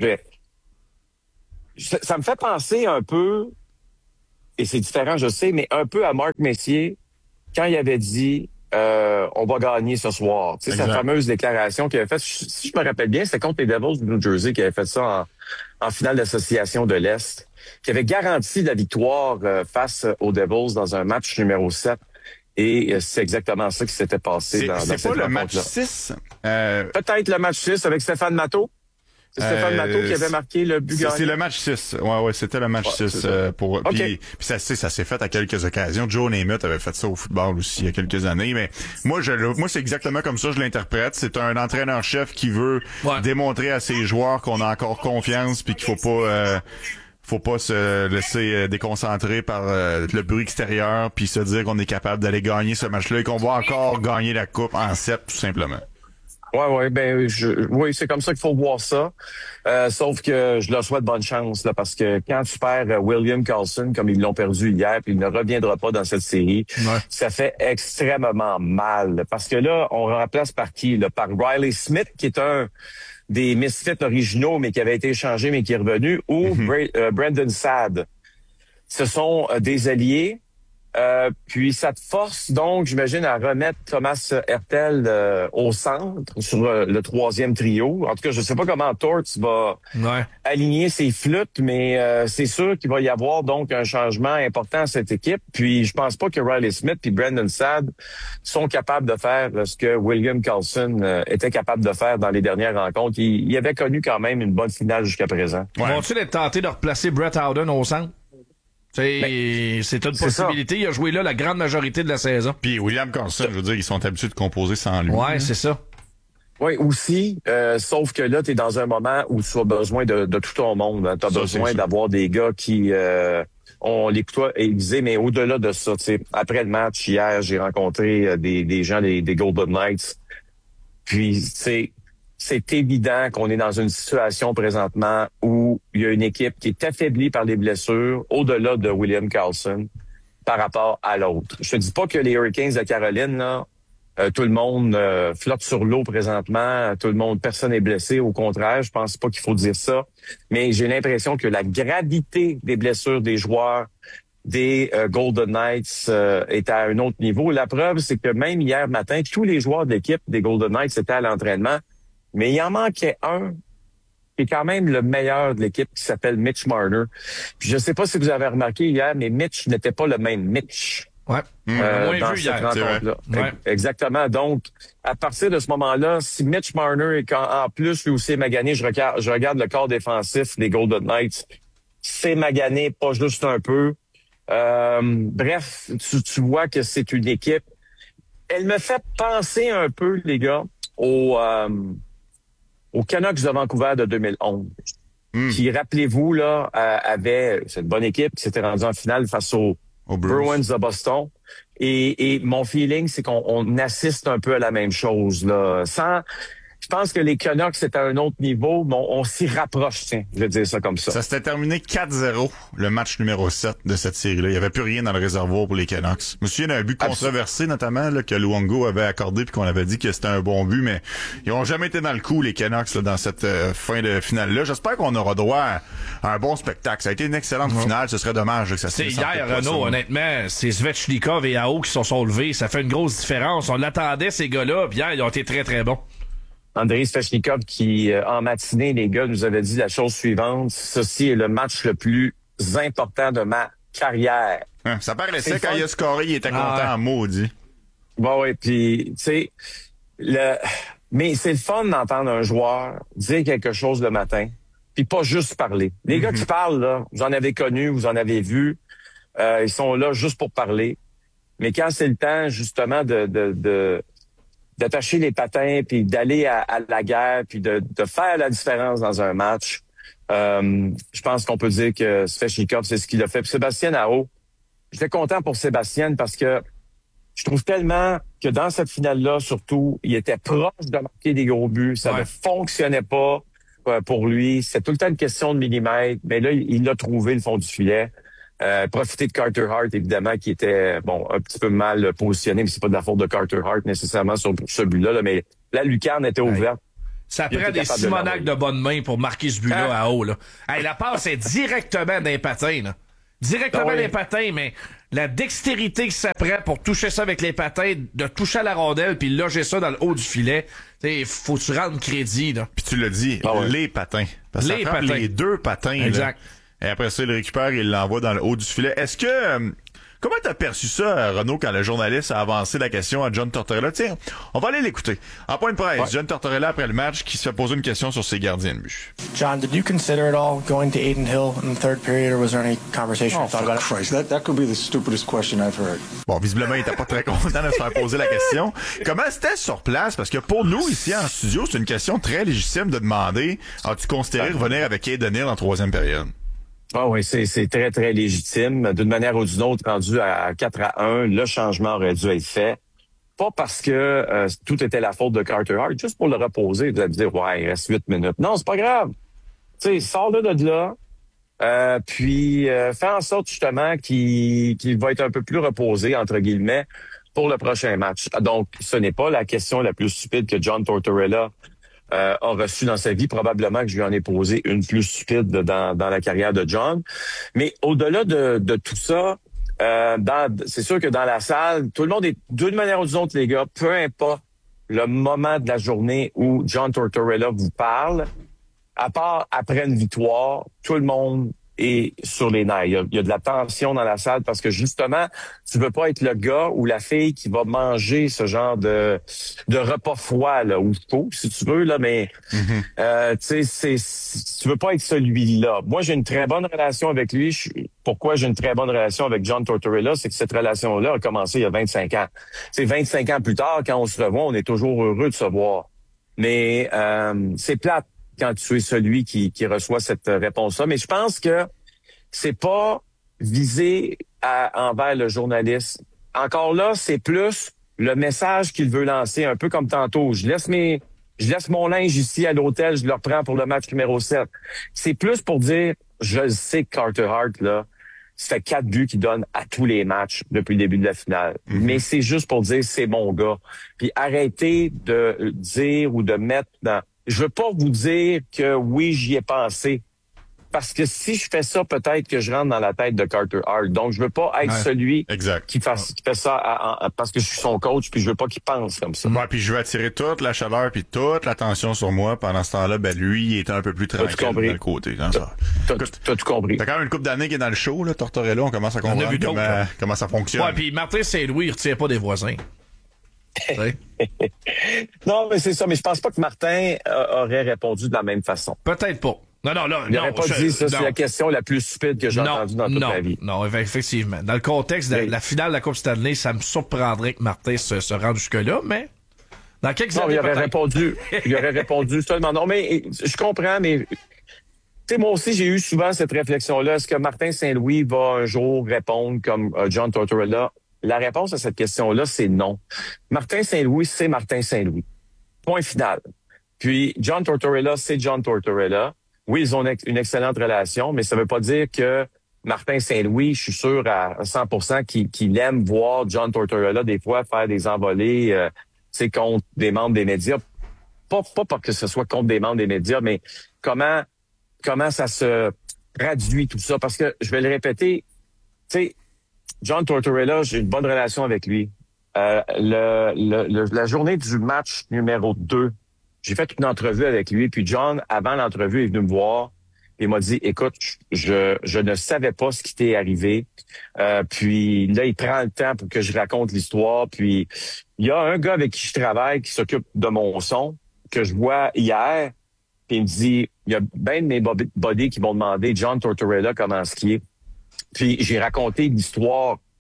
Ça me fait penser un peu, et c'est différent, je sais, mais un peu à Marc Messier quand il avait dit on va gagner ce soir. Tu sais, sa fameuse déclaration qu'il avait faite, si je me rappelle bien, c'était contre les Devils du New Jersey qui avait fait ça en finale d'association de l'Est, qui avait garanti la victoire face aux Devils dans un match numéro 7. Et c'est exactement ça qui s'était passé dans cette rencontre-là. C'est pas le match 6? Peut-être le match 6 avec Stéphane Matteau. C'est Stéphane Matteau qui avait marqué le but gagnant. C'est le match 6. Ouais, c'était le match 6. Pour okay. Puis ça s'est fait à quelques occasions. Joe Namath avait fait ça au football aussi il y a quelques années. Mais moi, c'est exactement comme ça je l'interprète. C'est un entraîneur-chef qui veut démontrer à ses joueurs qu'on a encore confiance puis qu'il faut pas se laisser déconcentrer par le bruit extérieur puis se dire qu'on est capable d'aller gagner ce match-là et qu'on va encore gagner la coupe en 7 tout simplement. Ouais, oui, c'est comme ça qu'il faut voir ça. Sauf que je leur souhaite bonne chance, là, parce que quand tu perds William Karlsson, comme ils l'ont perdu hier, puis il ne reviendra pas dans cette série, ça fait extrêmement mal. Parce que là, on remplace par qui? Là, par Riley Smith, qui est un des Misfits originaux, mais qui avait été échangé, mais qui est revenu, ou Brandon Saad. Ce sont des alliés. Puis ça te force donc, j'imagine, à remettre Thomas Hertel au centre sur le troisième trio. En tout cas, je sais pas comment Torts va aligner ses flûtes, mais c'est sûr qu'il va y avoir donc un changement important à cette équipe. Puis je pense pas que Riley Smith et Brandon Saad sont capables de faire ce que William Karlsson était capable de faire dans les dernières rencontres. Il avait connu quand même une bonne finale jusqu'à présent. Vont-ils être tentés de replacer Brett Howden au centre? C'est une possibilité. Il a joué là la grande majorité de la saison. Puis William Karlsson, je veux dire, ils sont habitués de composer sans lui. Ouais, c'est ça. Oui, aussi, sauf que là, tu es dans un moment où tu as besoin de tout ton monde. Hein. Tu as besoin d'avoir des gars qui ont les couteaux aiguisés, mais au-delà de ça, tu sais, après le match, hier, j'ai rencontré des gens des Golden Knights. Puis, c'est évident qu'on est dans une situation présentement où il y a une équipe qui est affaiblie par les blessures au-delà de William Karlsson par rapport à l'autre. Je te dis pas que les Hurricanes de Caroline, là, tout le monde flotte sur l'eau présentement, personne n'est blessé. Au contraire, je pense pas qu'il faut dire ça. Mais j'ai l'impression que la gravité des blessures des joueurs des Golden Knights est à un autre niveau. La preuve, c'est que même hier matin, tous les joueurs de l'équipe des Golden Knights étaient à l'entraînement. Mais il en manquait un qui est quand même le meilleur de l'équipe, qui s'appelle Mitch Marner. Puis je sais pas si vous avez remarqué hier, mais Mitch n'était pas le même Mitch. Ouais. Dans cette rencontre-là. Ouais. Exactement. Donc, à partir de ce moment-là, si Mitch Marner est en plus lui aussi magané, je regarde le corps défensif des Golden Knights, c'est magané, pas juste un peu. Bref, tu vois que c'est une équipe. Elle me fait penser un peu, les gars, aux Canucks de Vancouver de 2011, qui, rappelez-vous, là, avait cette bonne équipe qui s'était rendue en finale face aux Bruins de Boston. Et mon feeling, c'est qu'on assiste un peu à la même chose, là. Je pense que les Canucks, c'est à un autre niveau, mais on s'y rapproche, tiens, je vais dire ça comme ça. Ça s'était terminé 4-0, le match numéro 7 de cette série-là. Il n'y avait plus rien dans le réservoir pour les Canucks. Je me souviens d'un but controversé, notamment, là, que Luongo avait accordé puis qu'on avait dit que c'était un bon but, mais ils n'ont jamais été dans le coup, les Canucks, là, dans cette fin de finale-là. J'espère qu'on aura droit à un bon spectacle. Ça a été une excellente finale. Ce serait dommage là, que ça se passe. Hier, Renaud, honnêtement, c'est Svechnikov et Ao qui se sont levés. Ça fait une grosse différence. On l'attendait, ces gars-là, puis hier, ils ont été très, très bons. Andrei Svechnikov qui, en matinée, les gars, nous avait dit la chose suivante. Ceci est le match le plus important de ma carrière. Ça paraissait quand il a scoré, il était content en maudit. Bon, oui, puis, tu sais, mais c'est le fun d'entendre un joueur dire quelque chose le matin, puis pas juste parler. Les gars qui parlent, là, vous en avez connu, vous en avez vu, ils sont là juste pour parler. Mais quand c'est le temps, justement, d'attacher les patins, puis d'aller à la guerre, puis de faire la différence dans un match, Je pense qu'on peut dire que Svechnikov, c'est ce qu'il a fait. Puis Sébastien Aho, j'étais content pour Sébastien parce que je trouve tellement que dans cette finale-là, surtout, il était proche de marquer des gros buts. Ça ne fonctionnait pas pour lui. C'est tout le temps une question de millimètres. Mais là, il a trouvé le fond du filet. Profiter de Carter Hart, évidemment, qui était un petit peu mal positionné, mais c'est pas de la faute de Carter Hart nécessairement sur ce but-là. Mais la lucarne était ouverte. Ça prend des Simonac de bonne main pour marquer ce but-là à haut. Là. Hey, la passe est directement dans les patins. Là. Directement dans les patins, mais la dextérité que ça prend pour toucher ça avec les patins, de toucher à la rondelle puis loger ça dans le haut du filet, faut que tu rendre crédit. Là. Puis tu l'as dit, les patins. Parce que ça frappe les deux patins. Exact. Là. Et après ça, il le récupère et il l'envoie dans le haut du filet. Est-ce que... comment t'as perçu ça, Renaud, quand le journaliste a avancé la question à John Tortorella? Tiens, on va aller l'écouter. En point de presse, John Tortorella, après le match, qui se fait poser une question sur ses gardiens de but. John, did you consider at all going to Adin Hill in the third period, or was there any conversation? Oh, for Christ, that could be the stupidest question I've heard. Bon, visiblement, il était pas très content de se faire poser la question. Comment c'était sur place? Parce que pour nous, ici, en studio, c'est une question très légitime de demander, as-tu considéré revenir avec Adin Hill en troisième période? Ah oui, c'est très, très légitime. D'une manière ou d'une autre, rendu à 4-1, le changement aurait dû être fait. Pas parce que tout était la faute de Carter Hart, juste pour le reposer. Vous allez dire, ouais, il reste 8 minutes. Non, c'est pas grave. Tu sais, sors-le de là, puis fais en sorte justement qu'il va être un peu plus reposé, entre guillemets, pour le prochain match. Donc, ce n'est pas la question la plus stupide que John Tortorella a reçu dans sa vie. Probablement que je lui en ai posé une plus stupide dans la carrière de John. Mais au-delà de tout ça, c'est sûr que dans la salle, tout le monde est d'une manière ou d'une autre, les gars, peu importe le moment de la journée où John Tortorella vous parle, à part après une victoire, tout le monde est sur les nerfs. Il y a de la tension dans la salle parce que justement, tu veux pas être le gars ou la fille qui va manger ce genre de repas froid là, ou chaud, si tu veux là, mais tu sais, tu veux pas être celui-là. Moi, j'ai une très bonne relation avec lui. Pourquoi j'ai une très bonne relation avec John Tortorella, c'est que cette relation-là a commencé il y a 25 ans. C'est 25 ans plus tard, quand on se revoit, on est toujours heureux de se voir. Mais c'est plate quand tu es celui qui reçoit cette réponse-là. Mais je pense que c'est pas visé envers le journaliste. Encore là, c'est plus le message qu'il veut lancer, un peu comme tantôt. Je laisse mon linge ici à l'hôtel, je le reprends pour le match numéro 7. C'est plus pour dire, je sais que Carter Hart, là, ça fait 4 buts qu'il donne à tous les matchs depuis le début de la finale. Mais c'est juste pour dire, c'est mon gars. Puis arrêtez de dire ou de mettre dans... Je veux pas vous dire que oui, j'y ai pensé. Parce que si je fais ça, peut-être que je rentre dans la tête de Carter Hart. Donc, je veux pas être celui qui fait ça parce que je suis son coach, puis je veux pas qu'il pense comme ça. Ouais, puis je veux attirer toute la chaleur puis toute l'attention sur moi. Pendant ce temps-là, lui, il est un peu plus tranquille de le côté. T'as tout compris. T'as quand même une couple d'années qui est dans le show, là, Tortorella. On commence à comprendre comment ça fonctionne. Ouais, puis Martin Saint-Louis, il retire pas des voisins. Non, mais c'est ça. Mais je pense pas que Martin aurait répondu de la même façon. Peut-être pas. Non. Il n'aurait pas dit ça, c'est la question la plus stupide que j'ai entendue dans toute ma vie. Non, effectivement. Dans le contexte de la finale de la Coupe Stanley, ça me surprendrait que Martin se rende jusque-là, mais dans quelques années, il aurait répondu seulement non. Mais je comprends, mais tu sais, moi aussi, j'ai eu souvent cette réflexion-là. Est-ce que Martin Saint-Louis va un jour répondre comme John Tortorella? La réponse à cette question-là, c'est non. Martin Saint-Louis, c'est Martin Saint-Louis. Point final. Puis John Tortorella, c'est John Tortorella. Oui, ils ont une excellente relation, mais ça veut pas dire que Martin Saint-Louis, je suis sûr à 100% qu'il aime voir John Tortorella des fois faire des envolées contre des membres des médias. Pas parce que ce soit contre des membres des médias, mais comment ça se traduit tout ça. Parce que, je vais le répéter, tu sais, John Tortorella, j'ai une bonne relation avec lui. La journée du match numéro 2, j'ai fait une entrevue avec lui, puis John, avant l'entrevue, est venu me voir, et il m'a dit, écoute, je ne savais pas ce qui t'est arrivé. Puis là, il prend le temps pour que je raconte l'histoire. Puis il y a un gars avec qui je travaille qui s'occupe de mon son, que je vois hier, puis il me dit, il y a ben de mes buddies qui m'ont demandé, John Tortorella, comment est-ce qu'il est? Puis j'ai raconté l'histoire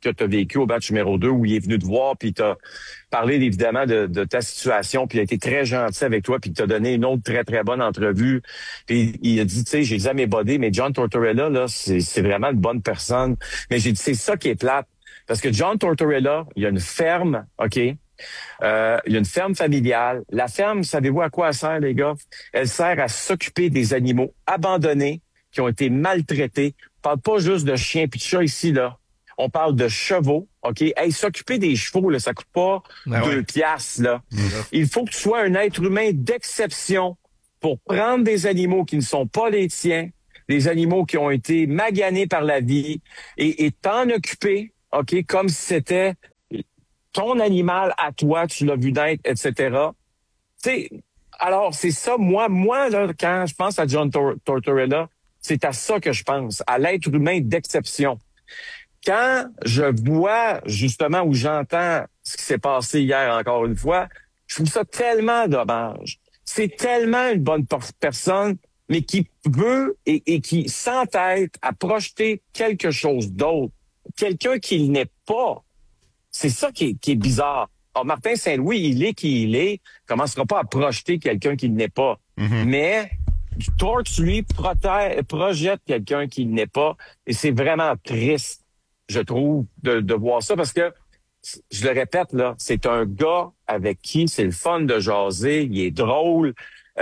que tu as vécu au match numéro 2 où il est venu te voir puis t'as parlé évidemment de ta situation puis il a été très gentil avec toi puis t'a donné une autre très très bonne entrevue. Puis il a dit, tu sais, j'ai dit à mes buddies, mais John Tortorella là, c'est vraiment une bonne personne. Mais j'ai dit, c'est ça qui est plate parce que John Tortorella, il y a une ferme, OK? Il y a une ferme familiale. La ferme, savez-vous à quoi elle sert, les gars? Elle sert à s'occuper des animaux abandonnés qui ont été maltraités. On parle pas juste de chiens puis de chats ici, là. On parle de chevaux, OK? Hey, s'occuper des chevaux, là, ça coûte pas 2 piastres, là. Il faut que tu sois un être humain d'exception pour prendre des animaux qui ne sont pas les tiens, des animaux qui ont été maganés par la vie et t'en occuper, OK? Comme si c'était ton animal à toi, tu l'as vu naître, etc. Tu sais, alors c'est ça, moi, là, quand je pense à John Tortorella, c'est à ça que je pense, à l'être humain d'exception. Quand je vois, justement, ou j'entends ce qui s'est passé hier encore une fois, je trouve ça tellement dommage. C'est tellement une bonne personne, mais qui veut et qui s'entête à projeter quelque chose d'autre. Quelqu'un qu'il n'est pas. C'est ça qui est bizarre. Alors, Martin Saint-Louis, il est qui il est, commencera pas à projeter quelqu'un qu'il n'est pas. Mais Torts, lui, projette quelqu'un qu'il n'est pas. Et c'est vraiment triste, je trouve, de voir ça. Parce que, je le répète, là, c'est un gars avec qui c'est le fun de jaser. Il est drôle.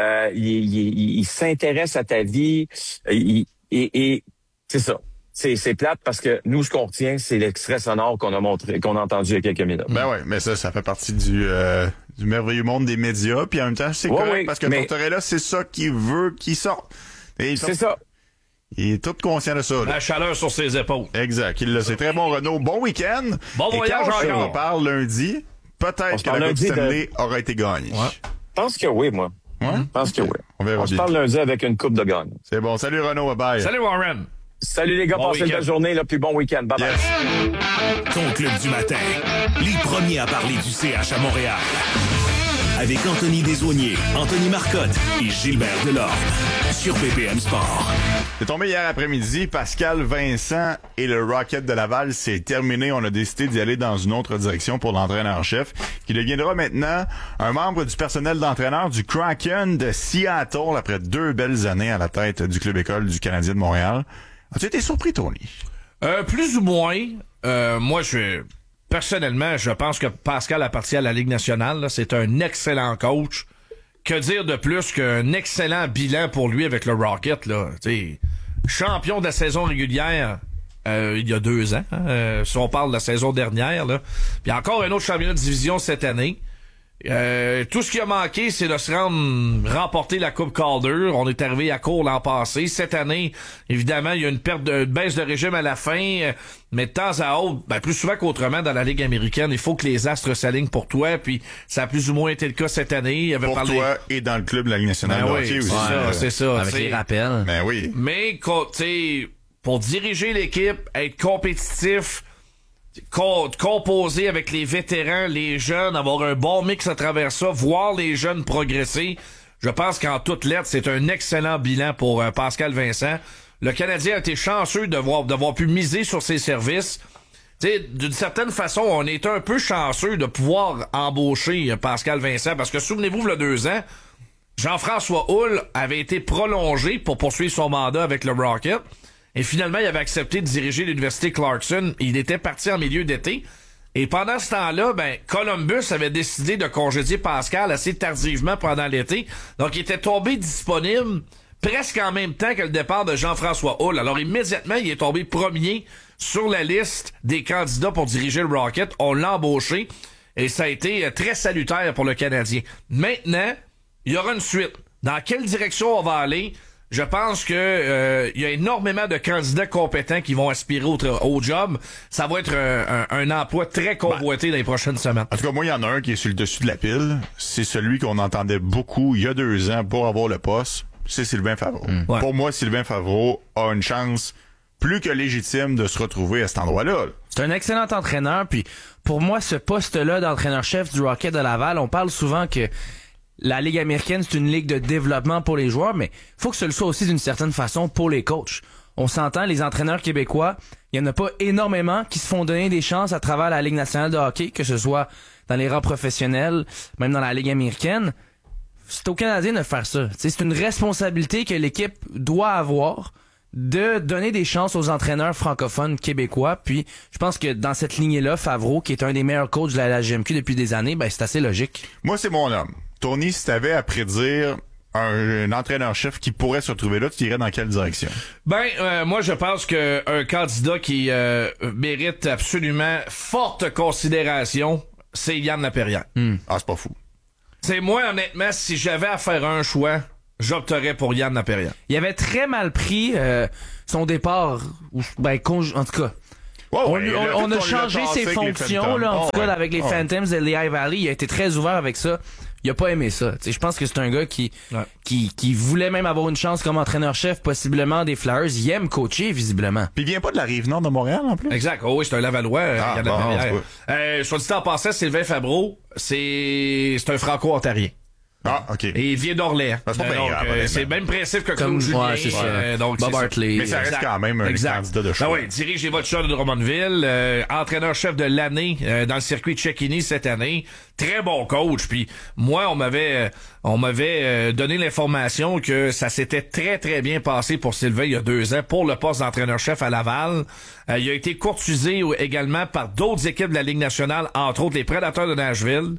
Il s'intéresse à ta vie. Et c'est ça. C'est plate parce que nous, ce qu'on retient, c'est l'extrait sonore qu'on a entendu il y a quelques minutes. Ben ouais, mais ça fait partie du merveilleux monde des médias. Puis en même temps, c'est correct parce que Tortorella, c'est ça qu'il veut qu'il sorte. C'est ça. Il est tout conscient de ça. Là. La chaleur sur ses épaules. Exact. C'est très bon, Renaud. Bon week-end. Bon voyage encore. On parle lundi. Peut-être que la Coupe Stanley aura été gagnée. Ouais. Je pense que oui, moi. Ouais? Je pense que oui. On se parle lundi avec une coupe de gagne. C'est bon. Salut Renaud. Bye. Salut Warren. Salut les gars, passez une belle journée, là, puis bon week-end. Bye bye. Ton club du matin, les premiers à parler du CH à Montréal. Avec Anthony Desaulniers, Anthony Marcotte et Gilbert Delorme. Sur BPM Sport. C'est tombé hier après-midi. Pascal Vincent et le Rocket de Laval, c'est terminé. On a décidé d'y aller dans une autre direction pour l'entraîneur-chef, qui deviendra maintenant un membre du personnel d'entraîneur du Kraken de Seattle après 2 belles années à la tête du club-école du Canadien de Montréal. As-tu été surpris, Tony? Plus ou moins. Moi, personnellement, je pense que Pascal appartient à la Ligue nationale. Là. C'est un excellent coach. Que dire de plus qu'un excellent bilan pour lui avec le Rocket, là? T'sais, champion de la saison régulière il y a 2 ans. Si on parle de la saison dernière, là. Puis encore un autre championnat de division cette année. Tout ce qui a manqué, c'est de se remporter la Coupe Calder. On est arrivé à court l'an passé. Cette année, évidemment, il y a une baisse de régime à la fin, mais de temps à autre, plus souvent qu'autrement dans la Ligue américaine, il faut que les astres s'alignent pour toi, puis ça a plus ou moins été le cas cette année. Toi et dans le club de la Ligue nationale de hockey aussi. C'est ça. Avec les rappels. Ben oui. Mais, pour diriger l'équipe, être compétitif, composer avec les vétérans, les jeunes, avoir un bon mix à travers ça, voir les jeunes progresser. Je pense qu'en toute lettre, c'est un excellent bilan pour Pascal Vincent. Le Canadien a été chanceux d'avoir pu miser sur ses services. T'sais, d'une certaine façon, on est un peu chanceux de pouvoir embaucher Pascal Vincent parce que souvenez-vous, il y a 2 ans, Jean-François Houle avait été prolongé pour poursuivre son mandat avec le Rocket. Et finalement, il avait accepté de diriger l'université Clarkson. Il était parti en milieu d'été. Et pendant ce temps-là, Columbus avait décidé de congédier Pascal assez tardivement pendant l'été. Donc, il était tombé disponible presque en même temps que le départ de Jean-François Houle. Alors, immédiatement, il est tombé premier sur la liste des candidats pour diriger le Rocket. On l'a embauché. Et ça a été très salutaire pour le Canadien. Maintenant, il y aura une suite. Dans quelle direction on va aller? Je pense que il y a énormément de candidats compétents qui vont aspirer au job. Ça va être un emploi très convoité dans les prochaines semaines. En tout cas, moi, il y en a un qui est sur le dessus de la pile. C'est celui qu'on entendait beaucoup il y a 2 ans pour avoir le poste. C'est Sylvain Favreau. Ouais. Pour moi, Sylvain Favreau a une chance plus que légitime de se retrouver à cet endroit-là. C'est un excellent entraîneur. Puis pour moi, ce poste-là d'entraîneur-chef du Rocket de Laval, on parle souvent que la Ligue américaine, c'est une ligue de développement pour les joueurs, mais faut que ce le soit aussi d'une certaine façon pour les coachs. On s'entend, les entraîneurs québécois, il y en a pas énormément qui se font donner des chances à travers la Ligue nationale de hockey, que ce soit dans les rangs professionnels, même dans la Ligue américaine. C'est aux Canadiens de faire ça. T'sais, c'est une responsabilité que l'équipe doit avoir de donner des chances aux entraîneurs francophones québécois. Puis je pense que dans cette lignée-là, Favreau, qui est un des meilleurs coachs de la LHJMQ depuis des années, ben c'est assez logique. Moi, c'est mon homme. Tony, si t'avais à prédire un entraîneur-chef qui pourrait se retrouver là, tu irais dans quelle direction? Moi, je pense que un candidat qui mérite absolument forte considération, c'est Yann Laperrière. Ah, c'est pas fou. C'est moi, honnêtement, si j'avais à faire un choix, j'opterais pour Yann Laperrière. Il avait très mal pris son départ, en tout cas. On a changé ses fonctions, là, en tout cas, avec les Phantoms de Lehigh Valley. Il a été très ouvert avec ça. Il a pas aimé ça. Je pense que c'est un gars qui voulait même avoir une chance comme entraîneur-chef, possiblement des Flyers. Il aime coacher, visiblement. Puis il vient pas de la Rive-Nord de Montréal, en plus? Exact. Oh oui, c'est un Lavallois, Yann Laperrière. Soit dit en passant, Sylvain Favreau, c'est un Franco-ontarien. Ah, OK. Et il vient d'Orléans. C'est le même principe que Claude Julien. Donc, Bob Hartley. Mais ça reste quand même un candidat de choix. Ben oui, dirige les Vultures de Drummondville, entraîneur-chef de l'année dans le circuit de Cecchini cette année. Très bon coach. Puis moi, on m'avait donné l'information que ça s'était très, très bien passé pour Sylvain il y a 2 ans pour le poste d'entraîneur-chef à Laval. Il a été courtisé également par d'autres équipes de la Ligue nationale, entre autres les Prédateurs de Nashville.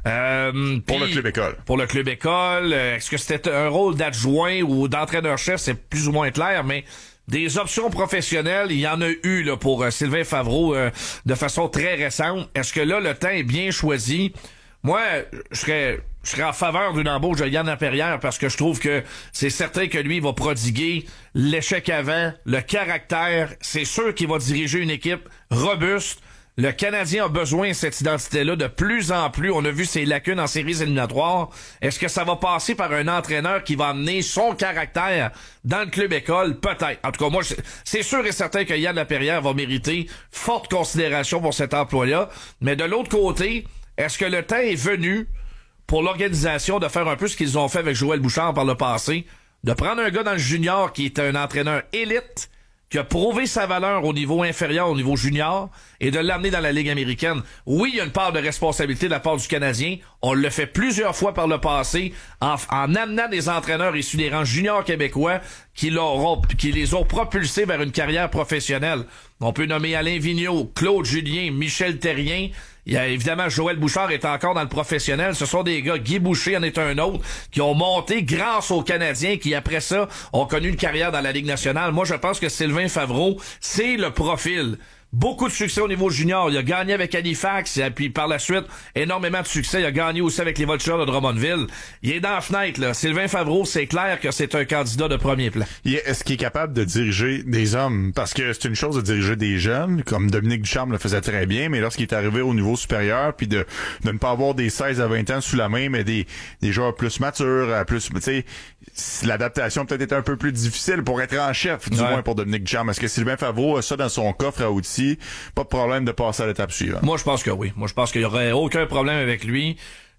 Pour le club école. Pour le club école. Est-ce que c'était un rôle d'adjoint ou d'entraîneur-chef? C'est plus ou moins clair, mais des options professionnelles, il y en a eu là pour Sylvain Favreau de façon très récente. Est-ce que là, le temps est bien choisi? Moi, je serais en faveur d'une embauche de Yann Laperrière parce que je trouve que c'est certain que lui, il va prodiguer l'échec avant, le caractère. C'est sûr qu'il va diriger une équipe robuste. Le Canadien a besoin de cette identité-là de plus en plus. On a vu ses lacunes en séries éliminatoires. Est-ce que ça va passer par un entraîneur qui va amener son caractère dans le club école? Peut-être. En tout cas, moi, c'est sûr et certain que Yann Laperrière va mériter forte considération pour cet emploi-là. Mais de l'autre côté, est-ce que le temps est venu pour l'organisation de faire un peu ce qu'ils ont fait avec Joël Bouchard par le passé, de prendre un gars dans le junior qui est un entraîneur élite, qui a prouvé sa valeur au niveau inférieur, au niveau junior, et de l'amener dans la Ligue américaine. Oui, il y a une part de responsabilité de la part du Canadien. On le fait plusieurs fois par le passé en amenant des entraîneurs issus des rangs juniors québécois qui les ont propulsés vers une carrière professionnelle. On peut nommer Alain Vigneault, Claude Julien, Michel Terrien. Il y a évidemment Joël Bouchard est encore dans le professionnel. Ce sont des gars, Guy Boucher en est un autre, qui ont monté grâce aux Canadiens qui, après ça, ont connu une carrière dans la Ligue nationale. Moi, je pense que Sylvain Favreau, c'est le profil. Beaucoup de succès au niveau junior. Il a gagné avec Halifax, et puis par la suite, énormément de succès. Il a gagné aussi avec les Vultures de Drummondville. Il est dans la fenêtre, là. Sylvain Favreau, c'est clair que c'est un candidat de premier plan. Est-ce qu'il est capable de diriger des hommes? Parce que c'est une chose de diriger des jeunes, comme Dominique Ducharme le faisait très bien, mais lorsqu'il est arrivé au niveau supérieur, puis de ne pas avoir des 16 à 20 ans sous la main, mais des joueurs plus matures, plus, tu sais, l'adaptation peut-être était un peu plus difficile pour être en chef, du moins pour Dominique Ducharme. Est-ce que Sylvain Favreau a ça dans son coffre à outils? Pas de problème de passer à l'étape suivante. Moi, je pense que oui. Moi, je pense qu'il y aurait aucun problème avec lui.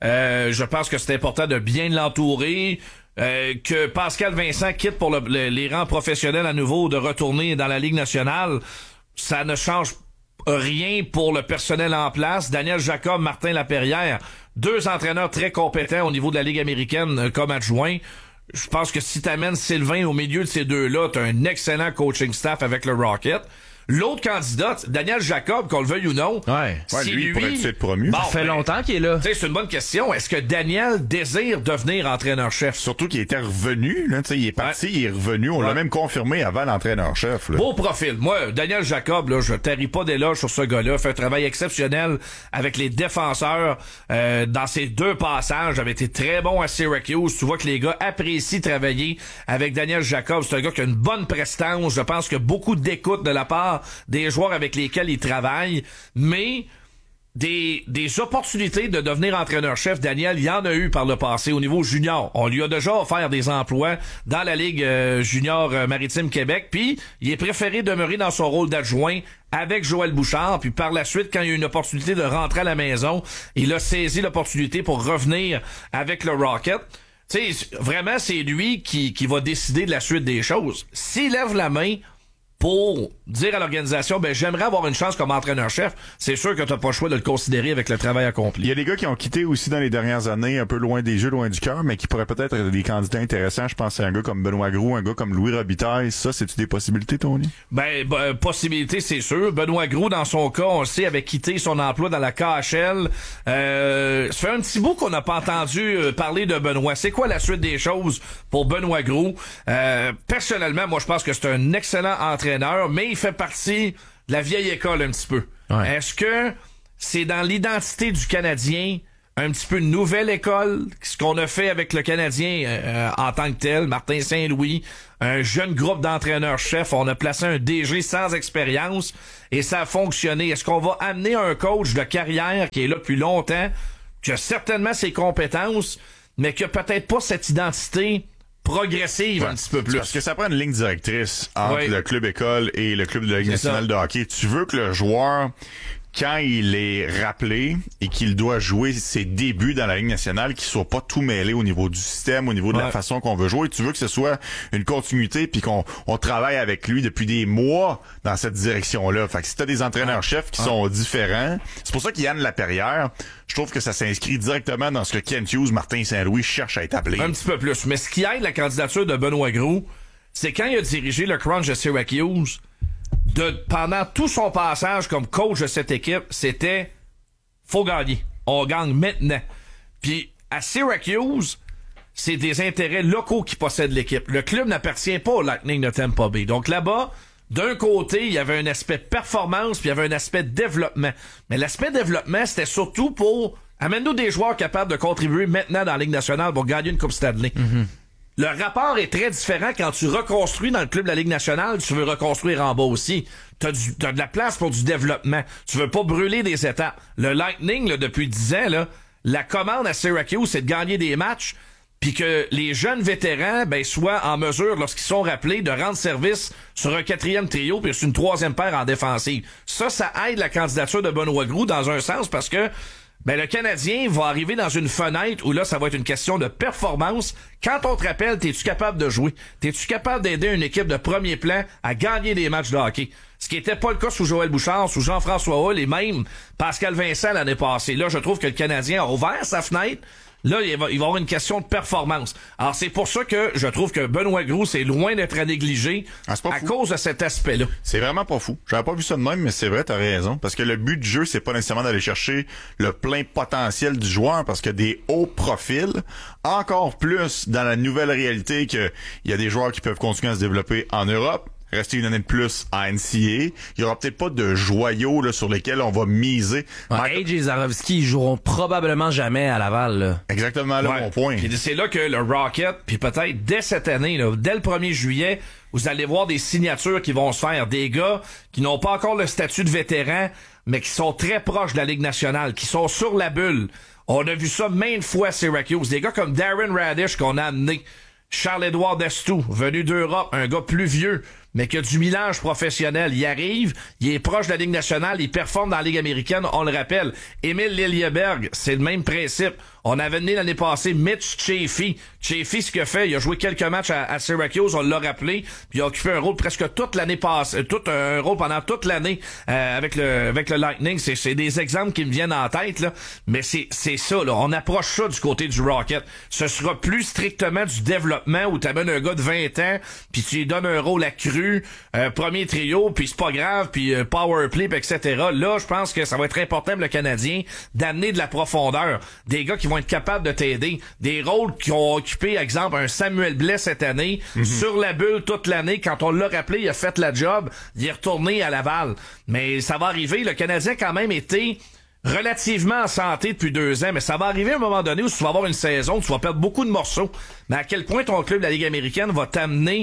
Je pense que c'est important de bien l'entourer. Que Pascal Vincent quitte pour les rangs professionnels à nouveau, de retourner dans la Ligue nationale, ça ne change rien pour le personnel en place. Daniel Jacob, Martin Laperrière, 2 entraîneurs très compétents au niveau de la Ligue américaine comme adjoint. Je pense que si t'amènes Sylvain au milieu de ces deux-là, t'as un excellent coaching staff avec le Rocket. L'autre candidat, Daniel Jacob, qu'on le veuille ou non, si lui pourrait être promu. Ça fait longtemps qu'il est là. C'est une bonne question. Est-ce que Daniel désire devenir entraîneur-chef? Surtout qu'il était revenu. Là, il est parti, il est revenu. On l'a même confirmé avant l'entraîneur-chef. Là. Beau profil. Moi, Daniel Jacob, là, je taris pas d'éloge sur ce gars-là. Fait un travail exceptionnel avec les défenseurs dans ses 2 passages. Avait été très bon à Syracuse. Tu vois que les gars apprécient travailler avec Daniel Jacob. C'est un gars qui a une bonne prestance. Je pense que beaucoup d'écoute de la part des joueurs avec lesquels il travaille, mais des opportunités de devenir entraîneur-chef, Daniel, il y en a eu par le passé au niveau junior. On lui a déjà offert des emplois dans la Ligue junior maritime Québec, puis il est préféré demeurer dans son rôle d'adjoint avec Joël Bouchard, puis par la suite, quand il y a eu une opportunité de rentrer à la maison, il a saisi l'opportunité pour revenir avec le Rocket. Tu sais, vraiment, c'est lui qui va décider de la suite des choses. S'il lève la main, pour dire à l'organisation, ben j'aimerais avoir une chance comme entraîneur-chef, c'est sûr que t'as pas le choix de le considérer avec le travail accompli. Il y a des gars qui ont quitté aussi dans les dernières années, un peu loin des jeux, loin du cœur, mais qui pourraient peut-être être des candidats intéressants. Je pense à un gars comme Benoît Gros, un gars comme Louis Robitaille. Ça, c'est-tu des possibilités, Tony? Possibilité, c'est sûr. Benoît Gros, dans son cas, on le sait, avait quitté son emploi dans la KHL. Ça fait un petit bout qu'on n'a pas entendu parler de Benoît. C'est quoi la suite des choses pour Benoît Gros? Personnellement, moi, je pense que c'est un excellent entraîneur, mais il fait partie de la vieille école un petit peu. Ouais. Est-ce que c'est dans l'identité du Canadien un petit peu une nouvelle école, ce qu'on a fait avec le Canadien en tant que tel, Martin Saint-Louis, un jeune groupe d'entraîneurs-chefs, on a placé un DG sans expérience et ça a fonctionné. Est-ce qu'on va amener un coach de carrière qui est là depuis longtemps, qui a certainement ses compétences, mais qui a peut-être pas cette identité progressive un petit peu plus. Parce que ça prend une ligne directrice entre le club école et le club de la Ligue nationale de hockey. Tu veux que le joueur, quand il est rappelé et qu'il doit jouer ses débuts dans la Ligue nationale, qu'il soit pas tout mêlé au niveau du système, au niveau de la façon qu'on veut jouer. Tu veux que ce soit une continuité puis qu'on travaille avec lui depuis des mois dans cette direction-là. Fait que si t'as des entraîneurs-chefs qui sont différents, c'est pour ça qu'Yann Laperrière, je trouve que ça s'inscrit directement dans ce que Kent Hughes, Martin Saint-Louis cherche à établir. Un petit peu plus. Mais ce qui aide la candidature de Benoît Gros, c'est quand il a dirigé le Crunch de Syracuse, pendant tout son passage comme coach de cette équipe, c'était faut gagner. On gagne maintenant. Puis à Syracuse, c'est des intérêts locaux qui possèdent l'équipe. Le club n'appartient pas au Lightning de Tampa Bay. Donc là-bas, d'un côté, il y avait un aspect performance, puis il y avait un aspect développement. Mais l'aspect développement, c'était surtout pour amène-nous des joueurs capables de contribuer maintenant dans la Ligue nationale pour gagner une Coupe Stanley. Mm-hmm. Le rapport est très différent quand tu reconstruis dans le club de la Ligue nationale, tu veux reconstruire en bas aussi. T'as de la place pour du développement. Tu veux pas brûler des étapes. Le Lightning, là, depuis 10 ans, là, la commande à Syracuse, c'est de gagner des matchs, puis que les jeunes vétérans soient en mesure, lorsqu'ils sont rappelés, de rendre service sur un 4e trio puis sur une 3e paire en défensive. Ça aide la candidature de Benoît Gros dans un sens parce que le Canadien va arriver dans une fenêtre où là, ça va être une question de performance. Quand on te rappelle, t'es-tu capable de jouer? T'es-tu capable d'aider une équipe de premier plan à gagner des matchs de hockey? Ce qui était pas le cas sous Joël Bouchard, sous Jean-François Hull et même Pascal Vincent l'année passée. Là, je trouve que le Canadien a ouvert sa fenêtre. Là, il va y avoir une question de performance. Alors, c'est pour ça que je trouve que Benoît Gros, c'est loin d'être à négliger à cause de cet aspect-là. C'est vraiment pas fou. J'avais pas vu ça de même, mais c'est vrai, t'as raison. Parce que le but du jeu, c'est pas nécessairement d'aller chercher le plein potentiel du joueur, parce que des hauts profils, encore plus dans la nouvelle réalité qu'il y a des joueurs qui peuvent continuer à se développer en Europe, rester une année de plus à NCAA. Il y aura peut-être pas de joyaux là, sur lesquels on va miser. AJ et Zarovski, ils joueront probablement jamais à Laval. Là. Exactement là mon point. Puis c'est là que le Rocket, puis peut-être dès cette année, là, dès le 1er juillet, vous allez voir des signatures qui vont se faire. Des gars qui n'ont pas encore le statut de vétéran, mais qui sont très proches de la Ligue nationale, qui sont sur la bulle. On a vu ça maintes fois à Syracuse. Des gars comme Darren Radish qu'on a amené. Charles-Édouard Destou, venu d'Europe, un gars plus vieux, mais qui a du millage professionnel. Il arrive, il est proche de la Ligue nationale, il performe dans la Ligue américaine, on le rappelle. Émile Liljeberg, c'est le même principe. On avait amené l'année passée Mitch Chaffee. Chaffee, ce qu'il a fait, il a joué quelques matchs à Syracuse, on l'a rappelé, puis il a occupé un rôle presque toute l'année passée, un rôle pendant toute l'année avec le Lightning. C'est des exemples qui me viennent en tête, là, mais c'est ça, là. On approche ça du côté du Rocket. Ce sera plus strictement du développement où t'amènes un gars de 20 ans, puis tu lui donnes un rôle accru, premier trio, puis c'est pas grave, puis power play, etc. Là, je pense que ça va être important pour le Canadien d'amener de la profondeur. Des gars qui vont être capables de t'aider. Des rôles qui ont occupé, exemple, un Samuel Blais cette année, sur la bulle toute l'année. Quand on l'a rappelé, il a fait la job, il est retourné à Laval. Mais ça va arriver. Le Canadien a quand même été relativement en santé depuis 2 ans, mais ça va arriver à un moment donné où tu vas avoir une saison où tu vas perdre beaucoup de morceaux. Mais à quel point ton club de la Ligue américaine va t'amener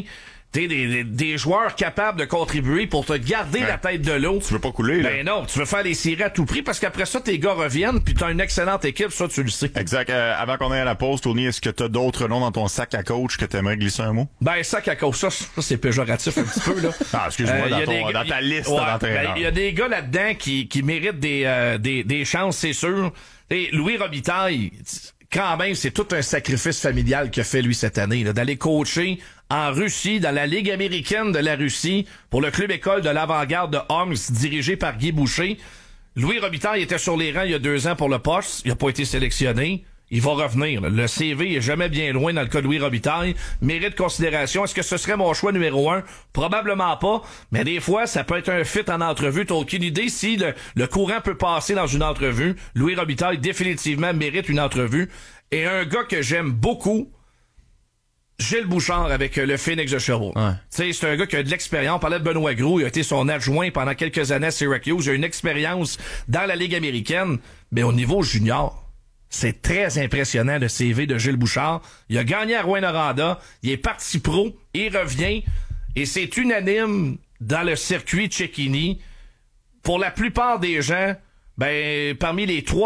des joueurs capables de contribuer pour te garder la tête de l'eau. Tu veux pas couler, là? Ben non, tu veux faire les séries à tout prix parce qu'après ça, tes gars reviennent puis t'as une excellente équipe, ça, tu le sais. Exact. Avant qu'on aille à la pause, Tony, est-ce que t'as d'autres noms dans ton sac à coach que t'aimerais glisser un mot? Ben, sac à coach, ça c'est péjoratif un petit peu, là. Ah, excuse-moi, dans ta liste d'entraîneurs. Il y a des gars là-dedans qui méritent des chances, c'est sûr. Et Louis Robitaille, quand même, c'est tout un sacrifice familial qu'il a fait, lui, cette année, là, d'aller coacher en Russie, dans la Ligue américaine de la Russie, pour le club école de l'Avant-Garde de Omsk, dirigé par Guy Boucher. Louis Robitaille était sur les rangs il y a 2 ans pour le poste. Il n'a pas été sélectionné. Il va revenir. Le CV est jamais bien loin dans le cas de Louis Robitaille. Mérite considération. Est-ce que ce serait mon choix numéro 1? Probablement pas. Mais des fois, ça peut être un fit en entrevue. T'as aucune idée si le courant peut passer dans une entrevue. Louis Robitaille définitivement mérite une entrevue. Et un gars que j'aime beaucoup, Gilles Bouchard avec le Phoenix de Sherbrooke. Ouais. Tu sais, c'est un gars qui a de l'expérience. On parlait de Benoît Gros. Il a été son adjoint pendant quelques années à Syracuse. Il a une expérience dans la Ligue américaine. Mais au niveau junior, c'est très impressionnant le CV de Gilles Bouchard. Il a gagné à Rouyn-Noranda. Il est parti pro. Il revient. Et c'est unanime dans le circuit Cecchini. Pour la plupart des gens, parmi les 3